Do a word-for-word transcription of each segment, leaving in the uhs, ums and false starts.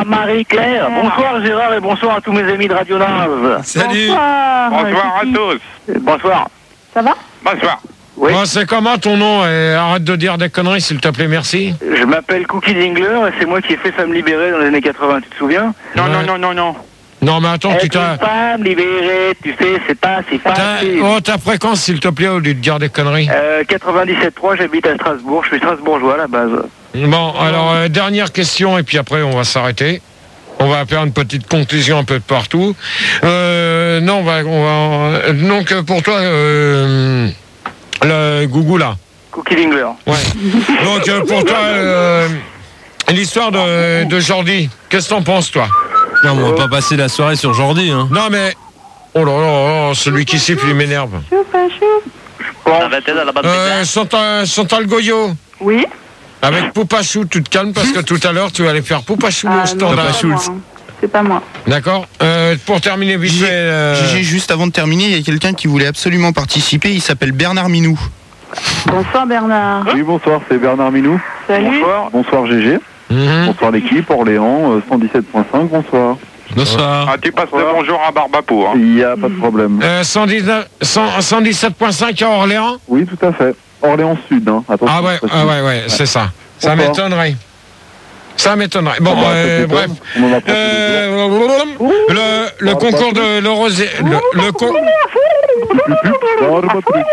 à Marie-Claire. Bonsoir Gérard et bonsoir à tous mes amis de Radio Nave. Salut. Bonsoir. Bonsoir à tous. Bonsoir. Ça va? Bonsoir. Oui. Bon, c'est comment ton nom? Et arrête de dire des conneries, s'il te plaît, merci. Je m'appelle Cookie Dingler et c'est moi qui ai fait Femme Libérée dans les années quatre-vingts, tu te souviens? Non, Ouais. non, non, non, non. Non, mais attends, tu Être t'as... une femme libérée, tu sais, c'est pas si t'as- facile. Oh, ta fréquence, s'il te plaît, au lieu de dire des conneries. Euh, quatre-vingt-dix-sept point trois, j'habite à Strasbourg, je suis strasbourgeois à la base. Bon, alors, euh, dernière question, et puis après, on va s'arrêter. On va faire une petite conclusion un peu de partout. Euh, non, on va... On va donc, pour toi, euh, le Gougou, là. Cookie Dingler. Ouais. Donc, euh, pour toi, euh, l'histoire de, de Jordi, qu'est-ce que t'en penses, toi? Non, mais on va pas passer la soirée sur Jordi, hein. Non, mais... Oh là là, là, celui qui siffle, il m'énerve. Choupa chou. Ça va être à la base Euh, Chantal, Chantal Goyot, Oui. avec Poupachou, tu te calmes parce que tout à l'heure, tu allais faire Poupachou Ah, au non, standard. c'est pas moi, hein. C'est pas moi. D'accord. Euh, pour terminer vite fait... euh, Gégé, juste avant de terminer, il y a quelqu'un qui voulait absolument participer, il s'appelle Bernard Minou. Bonsoir Bernard. Oui, bonsoir, c'est Bernard Minou. Salut. Bonsoir. Bonsoir Gégé. mhm. Bonsoir l'équipe, Orléans, euh, cent dix-sept point cinq, bonsoir. Bonsoir. Ah, tu passes le bonjour à Barbapou, hein. Il n'y a pas de problème. Euh, cent dix-neuf cent cent dix-sept point cinq à Orléans. Oui, tout à fait. Orléans Sud, hein. Attention. Ah ouais, précis. ah ouais, ouais, c'est ça. Ça Bonsoir. m'étonnerait. Ça m'étonnerait. Bon, Ah bah, euh, ça bref. t'étonne. On en a pas tous les jours. Euh, le, le concours de l'Eurosé... Le, le, con- Barbatry.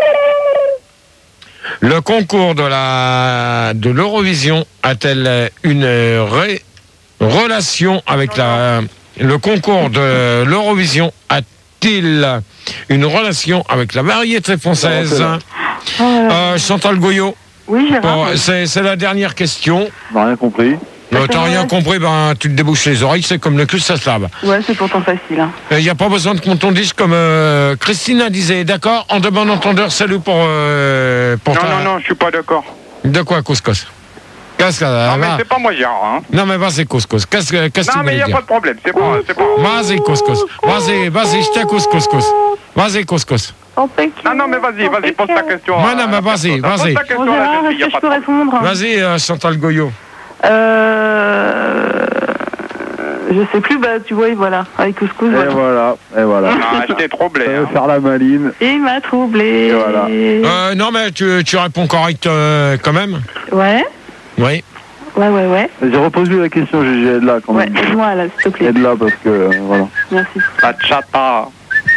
le concours de la de l'Eurovision a-t-elle une ré- relation avec la... Le concours de l'Eurovision a-t-il une relation avec la variété française? Oh, euh, Euh, Chantal Goyot, oui, Gérard. bon, c'est c'est la dernière question. On n'a rien compris. Euh, T'as rien compris, ben tu te débouches les oreilles, c'est comme le cul, ça se lave. Ouais, c'est pourtant facile. Hein. Il n'y a pas besoin de qu'on ton disque comme euh, Christina disait, d'accord? En de bon entendeur, salut pour... Euh, pour Non, ta- non, non, je suis pas d'accord. De quoi, couscous? Qu'est-ce que... Non, mais va. c'est pas moi, Gérard, hein. Non, mais vas-y, couscous. Qu'est-ce que qu'est-ce que tu Non, mais voulais il n'y a dire? pas de problème, c'est pas... C'est pas... Vas-y, couscous. Vas-y, vas-y, je t'écoute, couscous. Vas-y, couscous. Non, non, mais vas-y, vas-y, pose ta question. Non, à- non, mais à la vas-y, personne. vas-y. Pose ta question Bon à la Gérard, personne, est-ce y a que je pas peux de répondre? Vas-y, euh, Chantal Goyot. Euh... Je sais plus, bah tu vois, voilà, avec couscous, Et voilà. voilà, et voilà. Ah, je t'ai troublé, Ça veut hein. faire la maline. Il m'a troublé. Et voilà. Euh, non, mais tu, tu réponds correct euh, quand même. Ouais, Oui. ouais, ouais, ouais. J'ai reposé la question, Gégé, aide-la quand Ouais, même. aide-moi là, s'il te plaît. Aide-la parce que, euh, voilà. Merci. La chata.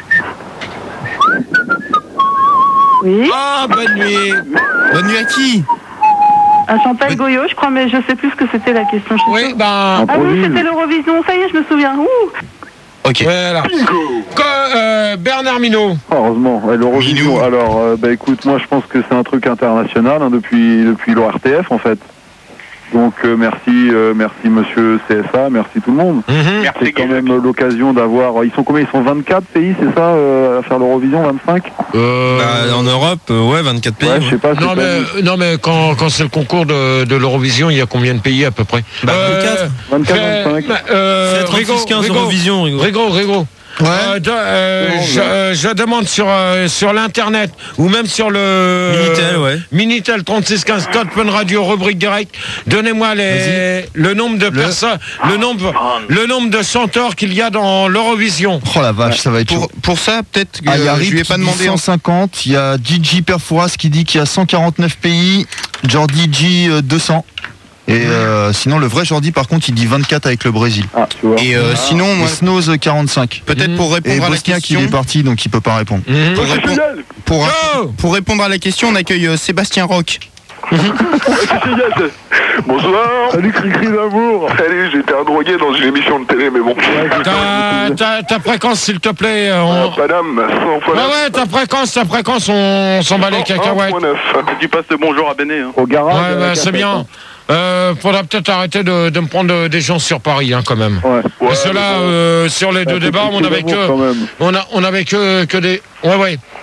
Oui. Ah, bonne nuit. Bonne nuit à qui? Un Chantal Goyot, je crois, mais je sais plus ce que c'était la question. je suis Oui, sûre. ben... Ah oui, Improvise. c'était l'Eurovision, ça y est, je me souviens. Ouh. Ok. Voilà. Que, euh, Bernard Minaud. Oh, heureusement, ouais, l'Eurovision. Minou. Alors, euh, bah écoute, moi je pense que c'est un truc international hein, depuis, depuis l'O R T F en fait. Donc euh, merci, euh, merci monsieur C S A, merci tout le monde. Mhm. Merci, C'est quand Guillaume. même l'occasion d'avoir. Ils sont combien? Ils sont vingt-quatre pays, c'est ça, euh, à faire l'Eurovision, vingt-cinq? Euh, Bah, en Europe, euh, ouais, vingt-quatre pays. Ouais, ouais. je sais pas. c'est non, pas- mais, non, mais quand, quand c'est le concours de, de l'Eurovision, il y a combien de pays à peu près? Bah, vingt-quatre. vingt-quatre, euh, vingt-cinq. euh, C'est trente-six quinze Rigaud, Eurovision, Rigaud. Rigaud, Rigaud. Euh, de- euh, Non, je, non. euh, je demande sur, euh, sur l'internet ou même sur le Minitel, ouais. Minitel trente-six quinze code Fun Radio rubrique direct. Donnez-moi les le nombre de personnes, le nombre le nombre de chanteurs qu'il y a dans l'Eurovision. Oh la vache, ça va être chaud. Pour, pour ça, peut-être que Ah, il y a euh, je Rip lui ai qui pas dit demandé. en- cent cinquante, il y a Gigi Perfouras qui dit qu'il y a cent quarante-neuf pays, Jordi G euh, deux cents. Et euh, sinon, le vrai Jordi, par contre, il dit vingt-quatre avec le Brésil. Ah, tu vois. Et euh, sinon, Et moi, Snows euh, quarante-cinq. peut-être pour Et répondre à la Bosnia qui question. est parti, donc il peut pas répondre. Mhm. Pour, répondre, pour, Go pour répondre à la question, on accueille euh, Sébastien Roch. Bonsoir. Salut Cricri d'amour. Salut, j'étais un drogué dans une émission de télé, mais bon. Ta, ta, ta fréquence, s'il te plaît. euh, On... Ah, madame, cent fois Ouais, ouais, ta fréquence, ta fréquence, on, on s'en bat les cacahuètes. Tu passes le bonjour à Béné. Hein. Au garage. Ouais, à la ouais, c'est cafette, bien. hein. Euh, faudra peut-être arrêter de, de me prendre euh, des gens sur Paris, hein, quand même. Ouais. Parce que là, euh, sur les deux Ouais, débats, on Cricri avait d'amour, que, quand même. on a, on avait que, que des, ouais, ouais,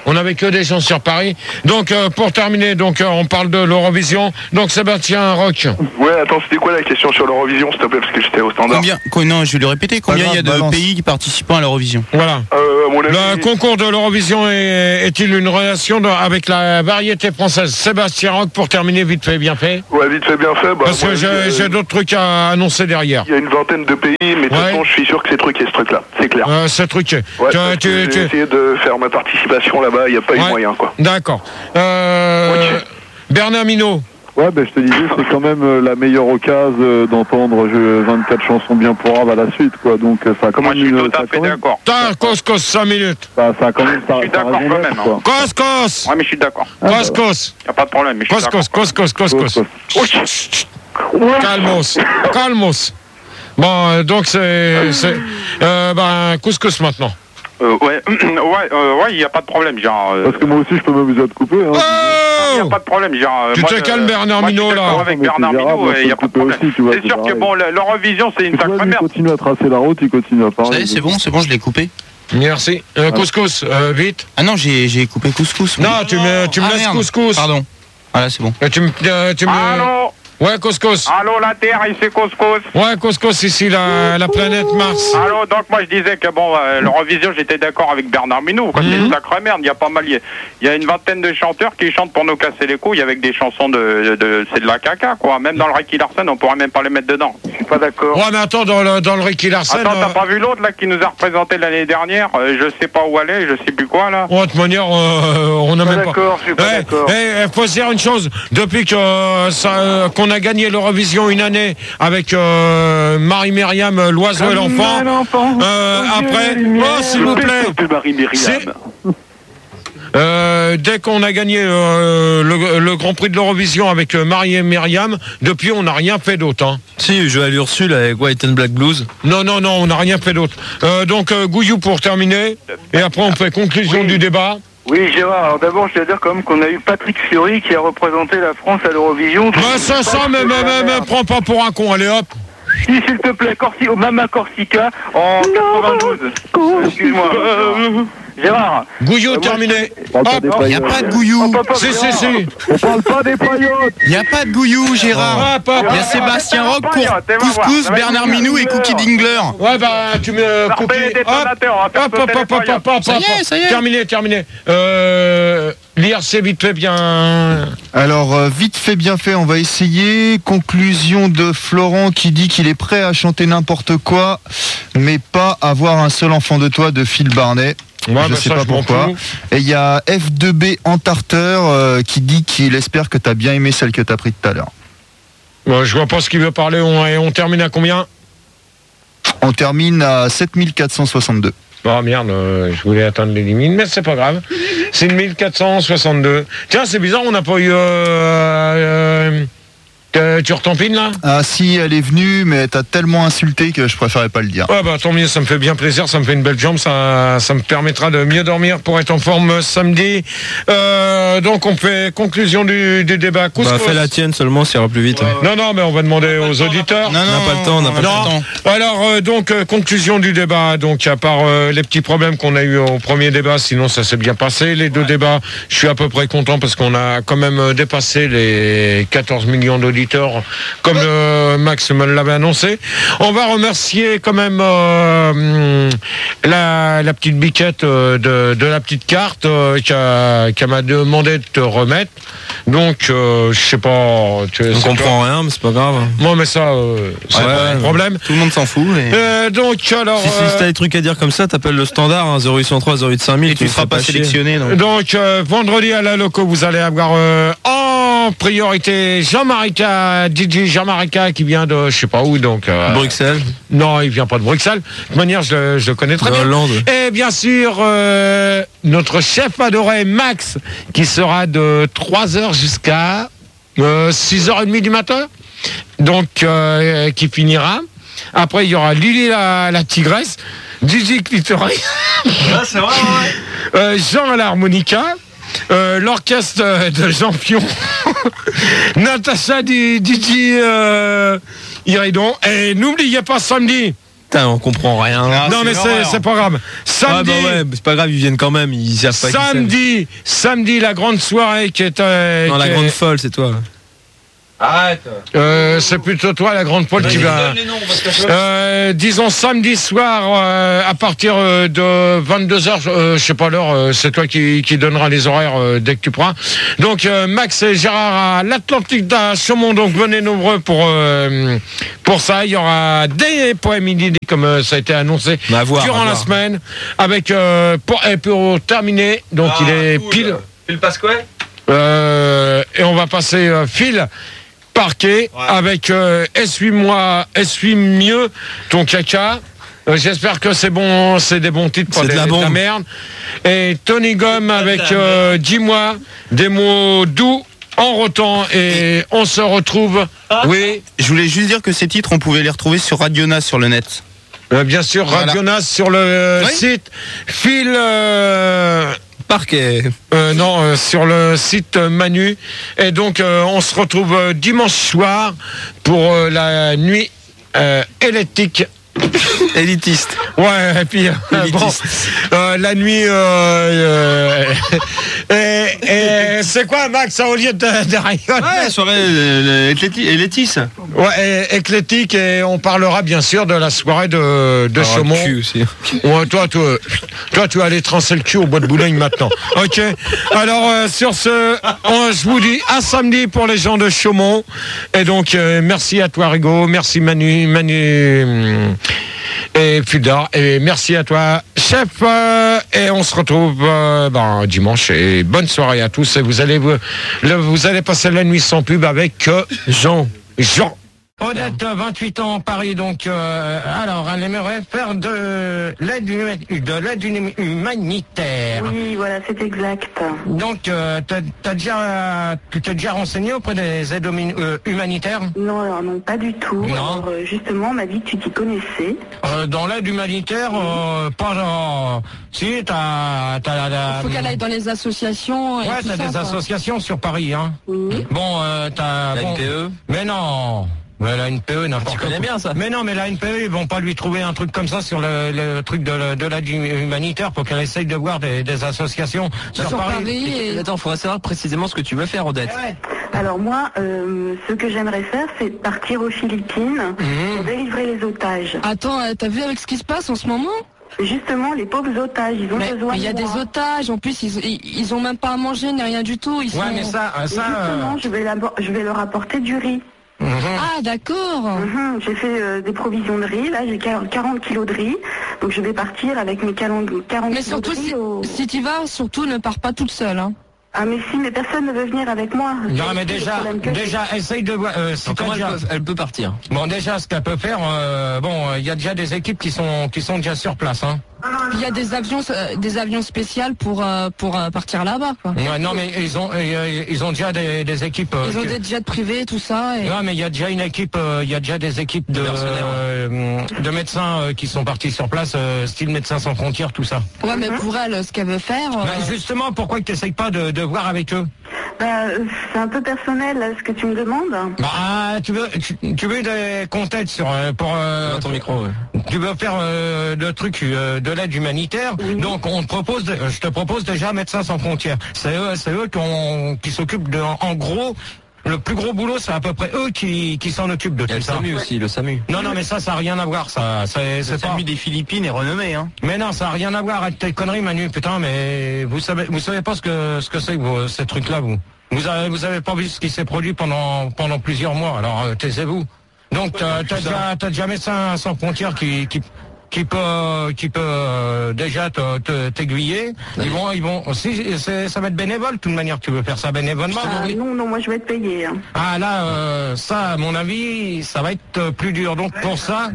On avait que des gens sur Paris. Donc, euh, pour terminer, donc, euh, on parle de l'Eurovision. Donc, Sébastien Roch. Ouais, attends, c'était quoi la question sur l'Eurovision, s'il te plaît, parce que j'étais au standard. Combien, co- non, je vais le répéter. Combien il y a de balance. pays qui participent à l'Eurovision? Voilà. Euh, à mon avis, Le concours de l'Eurovision est- est-il une relation de- avec la variété française? Sébastien Roch, pour terminer, vite fait, bien fait. ouais, vite fait, bien fait. Bah, Parce moi, que j'ai euh, j'ai d'autres trucs à annoncer derrière. Il y a une vingtaine de pays, mais de toute Ouais. façon, je suis sûr que c'est truqué ce truc-là, c'est clair. Euh, ce truc. Ouais, tu, parce tu- que tu- j'ai essayé de faire ma participation là-bas, il n'y a pas eu Ouais. moyen, quoi. D'accord. Euh, Ok. Bernard Minault. Ouais, ben je te disais, c'est quand même euh, la meilleure occasion euh, d'entendre je- vingt-quatre chansons bien pourraves à la suite, quoi. Donc euh, ça a quand Moi, même je suis une- tout ça à a fait quand même- d'accord. T'as cos cos cinq minutes. ça, ça a quand même. ça- Je suis ça a d'accord raison quand d'être, même, quoi. Cos cos. Ouais, mais je suis d'accord. Ah, bah, Cos cos. Y a pas de problème, mais je suis Cos cos d'accord. cos cos cos cos, cos. cos. Calmos. Calmos. Bon, euh, donc c'est. c'est euh, ben, couscous maintenant. Euh, ouais, ouais, euh, ouais, y a pas de problème, genre. euh, Parce que moi aussi, je peux m'amuser à te couper. Hein. y a Oh pas de problème, genre. euh, Tu moi, te euh, calmes, Bernard moi, je suis Minault, là. d'accord avec Mais c'est Bernard gérable, Minault, on il peut y a le pas de couper problème. aussi, tu vois, C'est c'est sûr que pareil. bon, le- l'Eurovision, c'est une Tu vois, sacrée lui, il merde. continue à tracer la route, il continue à Ça parler. y est, c'est bon, c'est bon, je l'ai coupé. Merci. Euh, couscous, euh, vite. Ah non, j'ai j'ai coupé couscous. moi. Non, tu me, tu me Ah, laisses merde. couscous. Pardon. Ah là, c'est bon. Euh, Tu me, euh, tu me. Allô, Ouais, couscous. allô, la Terre, ici Couscous. Ouais, couscous ici, la, la planète Mars. Allô, donc moi je disais que bon, euh, l'Eurovision, j'étais d'accord avec Bernard Minault, quoi, c'est Mhm. une sacrée merde, il y a pas mal, il y a- il y a une vingtaine de chanteurs qui chantent pour nous casser les couilles avec des chansons de, de, de- c'est de la caca, quoi, même dans le Ricky Larson, on pourrait même pas les mettre dedans. Je suis pas d'accord. Ouais, mais attends, dans le, dans le Ricky Larson. Attends, t'as euh, pas vu l'autre là qui nous a représenté l'année dernière, euh, je sais pas où aller, je sais plus quoi là. Ouais, de toute manière, euh, on n'a Pas même pas. d'accord, je suis pas Eh, d'accord. eh, faut se dire une chose. Depuis que euh, ça, euh, qu'on a gagné l'Eurovision une année avec euh, Marie-Myriam, euh, l'oiseau et l'enfant. Euh, après, oh s'il vous plaît. de Marie-Myriam. C'est- Euh, dès qu'on a gagné euh, le, le Grand Prix de l'Eurovision avec euh, Marie et Myriam, depuis on n'a rien fait d'autre. Hein. Si, je joue à l'Ursule avec White and Black Blues. Non, non, non, on n'a rien fait d'autre. Euh, donc euh, Gouillou pour terminer, et après on fait conclusion Oui. du débat. Oui, Gérard, alors d'abord, je dois dire quand même qu'on a eu Patrick Fiori qui a représenté la France à l'Eurovision. Bah ça, ça, me, me, me, me prends pas pour un con, allez hop. Si, s'il te plaît, Corsi, au Mama Corsica en quatre-vingt-douze. Excuse-moi. Gérard. Gouillou moi, terminé. On parle Hop. pas des Y a paillotes. pas de gouillou. Hop, hop, hop, Si, si, Gérard. si. On parle pas des paillotes. Y a pas de gouillou, Gérard. Hop, hop. Il y a Sébastien Roch, T'es Cour- va voir, Couscous, ça va être Bernard bien. Minou et Cookie Dingler. Ouais, bah, tu me copies. les Hop, détonateurs, on va faire hop, hop, sauter les hop, hop, paillotes. hop, hop, Ça y est, hop. ça y est. Terminé, terminé. Euh, L'I R C, vite fait, bien. Alors, euh, vite fait, bien fait, on va essayer. Conclusion de Florent qui dit qu'il est prêt à chanter n'importe quoi, mais pas avoir un seul enfant de toi de Phil Barnet. Ouais, je bah, sais ça, pas je m'en pourquoi. fous. Et il y a F deux B Antarter euh, qui dit qu'il espère que tu as bien aimé celle que tu as prise tout à l'heure. Ouais, je vois pas ce qu'il veut parler. On, et on termine à combien? On termine à sept mille quatre cent soixante-deux. Oh merde, euh, je voulais atteindre les limites, mais c'est pas grave. C'est mille quatre cent soixante-deux. Tiens, c'est bizarre, on n'a pas eu. Euh, euh, euh, tu retampines là? Ah si, elle est venue, mais t'as tellement insulté que je préférais pas le dire. Ouais, bah tant mieux, ça me fait bien plaisir, ça me fait une belle jambe, ça, ça me permettra de mieux dormir pour être en forme samedi. Euh, donc on fait conclusion du, du débat. Couscous. Bah, fais la tienne seulement, ça ira plus vite. Non, non, mais on va demander aux auditeurs. Non, On n'a non, pas le temps, on n'a pas le Non. temps. Alors euh, donc euh, conclusion du débat. Donc à part euh, les petits problèmes qu'on a eu au premier débat, sinon ça s'est bien passé. Les deux débats, je suis à peu près content parce qu'on a quand même euh, dépassé les quatorze millions d'auditeurs, comme euh, Max me l'avait annoncé. On va remercier quand même euh, la, la petite biquette euh, de, de la petite carte euh, qui a- qui m'a demandé de te remettre. Donc euh, je sais pas. Tu, On comprend rien, mais c'est pas grave. Moi, mais ça, euh, c'est Ouais, pas un ouais. problème. Tout le monde s'en fout. Et, Euh, donc alors, Si, si, euh, si t'as des trucs à dire comme ça, t'appelles le standard, hein, zéro huit cent trois zéro huit cinq mille. et tu ne seras pas sélectionné. donc. donc euh, vendredi à la loco, vous allez avoir euh, en priorité Jean-Marie K, D J Jean-Marie K qui vient de je sais pas où, donc euh, Bruxelles, non, il vient pas de Bruxelles. De toute manière, je, le- je le connais très de bien. Hollande. Et bien sûr, euh, notre chef adoré Max, qui sera de trois heures jusqu'à euh, six heures trente du matin, donc euh, qui finira. Après, il y aura Lily la, la tigresse, Gigi Clitoris, c'est vrai, euh, Jean à l'harmonica, euh, l'orchestre de Jean Pion, Natacha Di- Didi euh, Iridon. Et n'oubliez pas samedi, Putain, on comprend rien. Ah, non, mais c'est, c'est pas grave. Samedi. Ah bah ouais, c'est pas grave, ils viennent quand même, ils savent pas. Samedi, samedi, la grande soirée qui est. Euh, non, qui la est... grande folle, c'est toi. Arrête. Euh, c'est plutôt toi, la grande folle, qui va. Euh, disons samedi soir, euh, à partir de vingt-deux heures, euh, je sais pas l'heure, euh, c'est toi qui, qui donneras les horaires euh, dès que tu pourras. Donc euh, Max et Gérard à l'Atlantique d'A Chaumont, donc venez nombreux pour euh, pour ça. Il y aura des poèmes inédits comme euh, ça a été annoncé bah, voir, durant la voir. semaine, avec euh, pour, et pour terminer, donc ah, il est cool. pile. Phil Pasquet. Euh, et on va passer euh, Phil. Parquet ouais. avec euh, essuie-moi, essuie mieux ton caca. Euh, j'espère que c'est bon, c'est des bons titres, pas des, de la, de la merde. Et Tony Gomme avec euh, dis-moi des mots doux en rotant et on se retrouve. Ah. Oui, je voulais juste dire que ces titres, on pouvait les retrouver sur Radionas sur le net. Euh, bien sûr, voilà. Radionas sur le euh, oui. site. Phil. Euh, Parquet. Euh, non, euh, sur le site euh, Manu. Et donc, euh, on se retrouve euh, dimanche soir pour euh, la nuit euh, électrique. Élitiste. Ouais, et puis euh, bon, euh, la nuit. Euh, euh, et, et c'est quoi, Max, au lieu de, de Rayonne? Ouais, soirée euh, électis. Ouais, éclectique, et on parlera bien sûr de la soirée de, de ah, Chaumont. Cul aussi. Ouais, toi, toi, toi, tu vas aller trancer le cul au bois de Boulogne maintenant. Ok. Alors euh, sur ce, on, je vous dis à samedi pour les gens de Chaumont. Et donc euh, merci à toi, Rigaud, merci Manu, Manu. Et Fulda, et merci à toi, chef, euh, et on se retrouve euh, ben, dimanche, et bonne soirée à tous, et vous allez, vous, le, vous allez passer la nuit sans pub avec euh, Jean. Jean. Odette, vingt-huit ans, Paris, donc, euh, alors, elle aimerait faire de l'aide, de l'aide humanitaire. Oui, voilà, c'est exact. Donc, euh, t'as, t'as déjà, tu t'es déjà renseigné auprès des aides euh, humanitaires? Non, alors non, pas du tout. Non. Alors, euh, justement, on m'a dit que tu t'y connaissais. Euh, dans l'aide humanitaire, euh, pas genre... Si, t'as... t'as, t'as Il faut qu'elle aille dans les associations. Et ouais, tout t'as ça, des quoi. associations sur Paris, hein. Oui. Bon, euh, t'as... La bon, N P E. Mais non. Mais la N P E, n'importe quoi. Tu connais bien ça. Mais non, mais la N P E, ils vont pas lui trouver un truc comme ça sur le, le truc de, de l'aide humanitaire pour qu'elle essaye de voir des, des associations sur, sur Paris. Paris et... Attends, faudrait savoir précisément ce que tu veux faire, Odette. Ouais. Alors moi, euh, ce que j'aimerais faire, c'est partir aux Philippines mmh. pour délivrer les otages. Attends, t'as vu avec ce qui se passe en ce moment? Justement, les pauvres otages, ils ont mais, besoin mais il y a de des moi. otages, en plus, ils, ils, ils ont même pas à manger, ni rien du tout. Ils ouais, sont... mais ça... ça justement, euh... je, vais la, je vais leur apporter du riz. Mmh. Ah, d'accord. Mmh, j'ai fait euh, des provisions de riz, là j'ai quarante kilos de riz, donc je vais partir avec mes quarante mais kilos de riz. Mais au... surtout, si tu vas, surtout ne pars pas toute seule. Hein. Ah mais si, mais personne ne veut venir avec moi. Non mais déjà, déjà, essaye de voir... Euh, si comment elle, déjà... peut, elle peut partir? Bon déjà, ce qu'elle peut faire, euh, bon, il y a déjà des équipes qui sont, qui sont déjà sur place, hein. Il y a des avions, euh, des avions spéciaux pour euh, pour euh, partir là-bas, quoi. Ouais, non, mais ils ont euh, ils ont déjà des, des équipes. Euh, ils ont que... des jets privés, tout ça. Et... Non, mais il y a déjà une équipe, euh, il y a déjà des équipes de euh, de médecins euh, qui sont partis sur place, euh, style Médecins sans frontières, tout ça. Ouais, mais pour elle, ce qu'elle veut faire. Euh... Bah, justement, pourquoi tu n'essayes pas de, de voir avec eux? Bah, c'est un peu personnel, là, ce que tu me demandes. Bah, tu veux, tu, tu veux des contacts sur euh, pour euh, ton micro. Ouais. Tu veux faire euh, de trucs euh, de l'aide humanitaire, oui. Donc on te propose, de, je te propose déjà Médecins sans frontières. C'est eux, c'est eux qui, ont, qui s'occupent de, en gros. Le plus gros boulot, c'est à peu près eux qui, qui s'en occupent de tout ça. Le SAMU aussi, le SAMU. Non, non, mais ça, ça n'a rien à voir. Ça, c'est, c'est le SAMU pas... des Philippines est renommé, hein. Mais non, ça n'a rien à voir avec tes conneries, Manu. Putain, mais vous savez, vous savez pas ce que, ce que c'est que vous, ces trucs-là, vous. Vous avez, vous avez pas vu ce qui s'est produit pendant, pendant plusieurs mois. Alors, euh, taisez-vous. Donc, t'as, t'as déjà, t'as déjà Médecins sans frontières qui, qui, qui peut, qui peut euh, déjà te, te, t'aiguiller. Ils vont, ils vont. Si, c'est, ça va être bénévole. De toute manière, tu veux faire ça bénévolement. Ah, non, non, moi je vais être payé. Hein. Ah là, euh, ça, à mon avis, ça va être plus dur. Donc pour ça.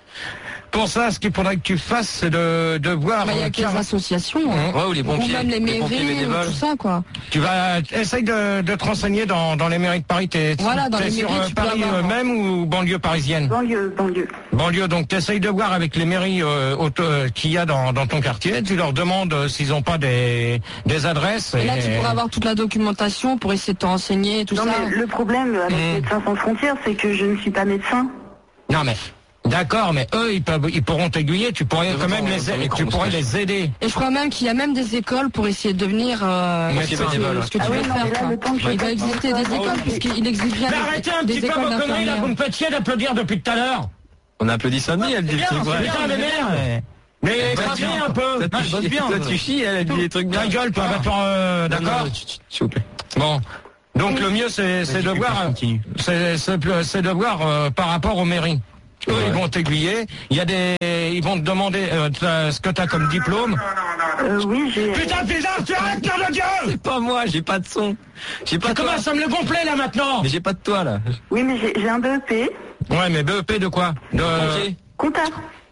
Pour ça, ce qu'il faudrait que tu fasses, c'est de, de voir... Il bah, y a quelques associations, hein. Ouais, ou les pompiers, ou même les mairies, les tout ça, quoi. Tu vas... Essaye de, de te renseigner dans, dans les mairies de Paris. T'es, voilà, dans t'es les sur mairies, Paris euh, même ou banlieue parisienne? Banlieue, banlieue. Banlieue, donc t'essayes de voir avec les mairies euh, auto, euh, qu'il y a dans, dans ton quartier. Tu leur demandes euh, s'ils n'ont pas des, des adresses. Et, et là, tu pourras avoir toute la documentation pour essayer de te renseigner, tout non, ça. Mais le problème avec mmh. Médecins sans frontières, c'est que je ne suis pas médecin. Non, mais... D'accord, mais eux, ils, peuvent, ils pourront t'aiguiller, tu pourrais quand même les, aider, tu pourrais les aider. Et je crois même qu'il y a même des écoles pour essayer de devenir euh, ce, que tu, ce que tu Ah veux oui, non, faire. mais là, quoi. le temps que je- Il va exister des écoles, puisqu'il existe bien Mais des, arrêtez un des petit peu écoles vos conneries, là, d'infirmières. vous me faites chier d'applaudir depuis tout à l'heure. On a applaudi Sandy, elle dit le truc. C'est bien, mais merde. Mais craquez un peu. Toi, tu chies, toi, tu chies, elle dit des trucs bien. Ta gueule, toi, va faire, euh, d'accord? S'il vous plaît. Bon. Donc le mieux, c'est c'est de voir, c'est c'est c'est de voir euh, par rapport aux mairies. Eux, ils vont t'aiguiller. Il y a des, ils vont te demander euh, t'as- ce que tu as comme diplôme. Euh, oui, j'ai... Putain, putain, tu arrêtes, cœur de Dieu! C'est pas moi, j'ai pas de son. J'ai pas Tu de toi. commences à me le gonfler là maintenant. Mais j'ai pas de toi là. Oui, mais j'ai j'ai un B E P. Ouais, mais B E P de quoi? De. Comptable.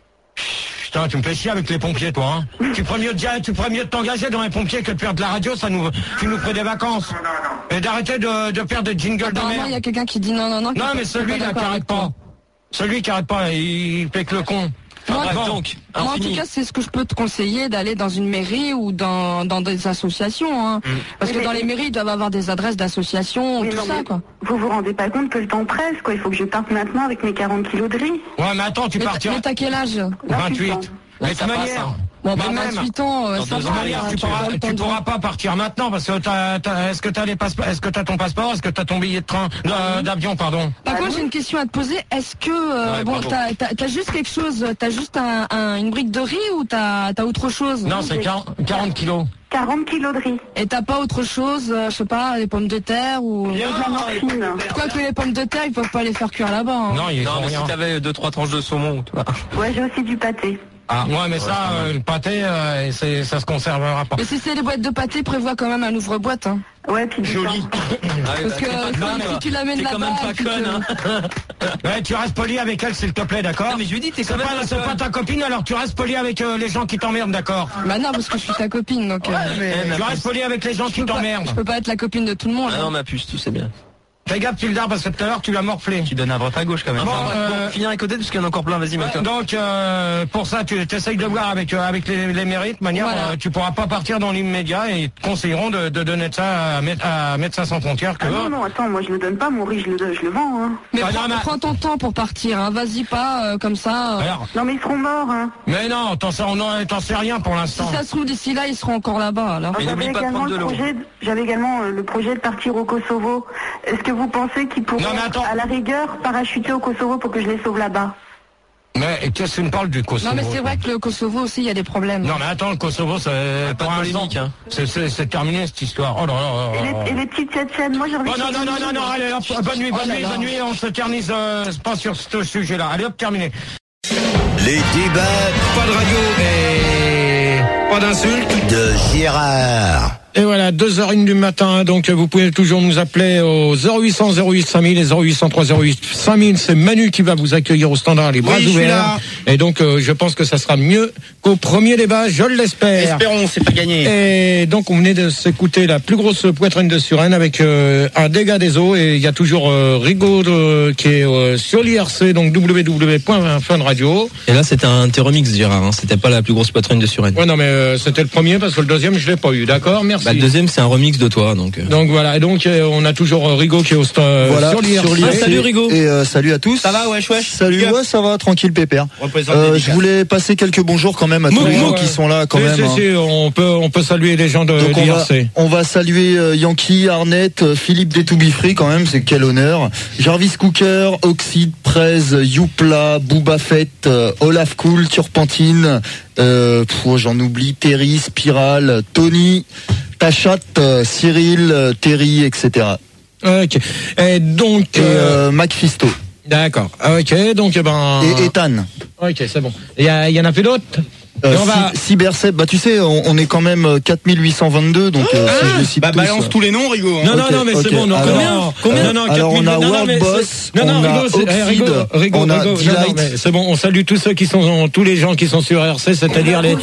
Putain, tu me fais chier avec les pompiers, toi. Hein. tu ferais mieux de tu ferais mieux de t'engager dans les pompiers que de faire de la radio. Ça nous, tu nous ferais des vacances. Et d'arrêter de, de faire des jingles de Apparemment, il y merde. a quelqu'un qui dit non, non, non. qui Non, peut- mais qui celui est là qui d'accord arrête avec toi. pas. Celui qui arrête pas, il fait que le con. Moi, Bref, bon. donc, Moi, en tout cas, c'est ce que je peux te conseiller, d'aller dans une mairie ou dans, dans des associations. Hein. Parce que Oui, dans mais- les mairies, ils doivent avoir des adresses d'associations, Oui, tout non, ça, mais quoi. Vous vous rendez pas compte que le temps presse, quoi. Il faut que je parte maintenant avec mes quarante kilos de riz. Ouais, mais attends, tu Mais partiras. mais t'as quel âge vingt-huit. ans. Mais de toute manière. Bon, bah, mais même, vingt-huit ans, euh, de ça toute va. manière, hein, tu tu vas pourras, le temps tu de- pourras pas partir maintenant parce que t'as, t'as- est-ce que t'as les passeports, est-ce que t'as ton passeport, est-ce que t'as ton billet de train, euh, d'avion, pardon. Par contre, j'ai une question à te poser. Est-ce que, euh, Ouais, bon, bravo. t'as, t'as, t'as juste quelque chose, t'as juste un, un- une brique de riz ou t'as, t'as autre chose? Non, c'est quarante, quarante kilos. quarante kilos de riz. Et t'as pas autre chose, euh, je sais pas, les pommes de terre ou... Et de la morphine. Quoi que les pommes de terre, ils peuvent pas les faire cuire là-bas. Hein. Non, il est Non, mais rien. si t'avais deux trois tranches de saumon, toi. Ouais, j'ai aussi du pâté. Ah, ouais, mais ça, euh, le pâté, euh, c'est, ça se conservera pas. Mais si c'est les boîtes de pâté, prévois quand même un ouvre-boîte. Hein. Ouais, puis du Joli. pain. Parce que si, si tu l'amènes T'es là-bas... quand même pas puis conne, que- hein. Ouais, tu restes poli avec elle, s'il te plaît, d'accord? Non, mais je lui dis, t'es C'est quand même pas, pas c'est pas conne. ta copine, alors tu restes poli avec euh, les gens qui t'emmerdent, d'accord? Bah non, parce que je suis ta copine, donc... euh, Tu restes poli avec les gens je qui peux pas- t'emmerdent. Je peux pas être la copine de tout le monde. Ah hein. non, ma puce, tu sais bien. Fais gaffe, tu le dards parce que tout à l'heure, tu l'as morflé. Tu donnes à droite à gauche quand même. Bon, Bon, euh, bon, finis à côté parce qu'il y en a encore plein, vas-y, mets-toi. Donc euh, pour ça, tu essayes de voir avec euh, avec les, les mairies. De manière, Voilà. euh, tu pourras pas partir dans l'immédiat et ils te conseilleront de, de donner ça à, Mé- à Médecins sans frontières. Que Ah non, non, attends, moi je le donne pas, mon riz, je le, je le vends. Hein. Mais Ah, prends, non, mais- prends ton temps pour partir, hein. Vas-y pas euh, comme ça. euh. Alors, Non, mais ils seront morts. Hein. mais non, t'en sais, on en- t'en sais rien pour Si l'instant. ça se trouve d'ici là, ils seront encore là-bas. Alors. Alors, Mais J'avais n'oublie pas de également, prendre le de l'eau. projet de- j'avais également euh, le projet de partir au Kosovo. Est-ce que vous pensez qu'ils pourront, Non, mais attends. à la rigueur, parachuter au Kosovo pour que je les sauve là-bas? Mais qu'est-ce que tu me parles du Kosovo? Non mais c'est vrai que le Kosovo aussi, il y a des problèmes. Non mais attends, le Kosovo, c'est Pas pour de l'instant, polémique, hein. c'est c'est- c'est terminé cette histoire. Oh là là là Et là là. les, et les petites Tchétchènes, moi j'ai envie Oh de- non, non, non, non, non, allez, hop, bonne nuit, bonne nuit, bonne nuit, on se ternise euh, pas sur ce sujet-là. Allez, hop, terminé. Les débats Pas de radio et pas d'insultes. de Gérard. Et voilà, deux heures une du matin, donc vous pouvez toujours nous appeler au zéro huit cent zéro huit cinq mille et zéro huit cent trois zéro huit cinq mille. C'est Manu qui va vous accueillir au standard, les bras Oui, je suis ouverts. là. Et donc, euh, je pense que ça sera mieux qu'au premier débat, je l'espère. Espérons, c'est pas gagné. Et donc, on venait de s'écouter la plus grosse poitrine de Suresnes avec euh, un dégât des eaux. Et il y a toujours euh, Rigaud euh, qui est euh, sur l'I R C, donc w w w point fun radio. Et là, c'était un T remix, Gérard, hein. C'était pas la plus grosse poitrine de Suresnes. Ouais, non, mais euh, c'était le premier parce que le deuxième, je l'ai pas eu. D'accord, merci. Bah, le deuxième, c'est un remix de toi, donc. euh. Donc voilà, et donc euh, on a toujours euh, Rigaud qui est au sta- euh, Voilà, sur l'I R C. sur l'I R C. Ah, salut, Rigaud. Et euh, salut à tous. Ça va, wesh, wesh. Salut, ouais, ça va, tranquille, pépère. Représente Euh, les je voulais passer quelques bonjours quand même à tous Mouk, les gens mouk. qui sont là quand Si, même. si, hein. si, on peut on peut saluer les gens de Donc on l'I va, R C. on va saluer euh, Yankee, Arnett, euh, Philippe des To Be Free quand même, c'est quel honneur. Jarvis Cooker, Oxide, Prez, Youpla, Booba Fett, euh, Olaf Cool, Turpentine, euh, pff, oh, j'en oublie, Terry, Spiral, Tony, Tachat, euh, Cyril, euh, Terry, et cetera. Ok. Et donc Et euh, euh, McFisto. d'accord. Ok, donc eh ben Et Ethan. ok, c'est bon. Il y, a- il y en a plus d'autres. Euh, Et on va- Cy- Cybersep, bah tu sais, on, on est quand même euh, quatre mille huit cent vingt-deux, donc euh, si je les cite Bah, tous, balance euh, tous les noms, Rigaud. Hein. Non, Ok, non, non, mais ok. c'est bon. Non, Alors, combien, combien non, non, Alors, quatre mille, on a non, non, World mais Boss, c'est- non, non, on a Rigaud, c'est- eh, Oxide, Rigaud, Rigaud, on a Rigaud, non, non, Delight. mais c'est bon. On salue tous ceux qui sont, tous les gens qui sont sur R C, c'est-à-dire les.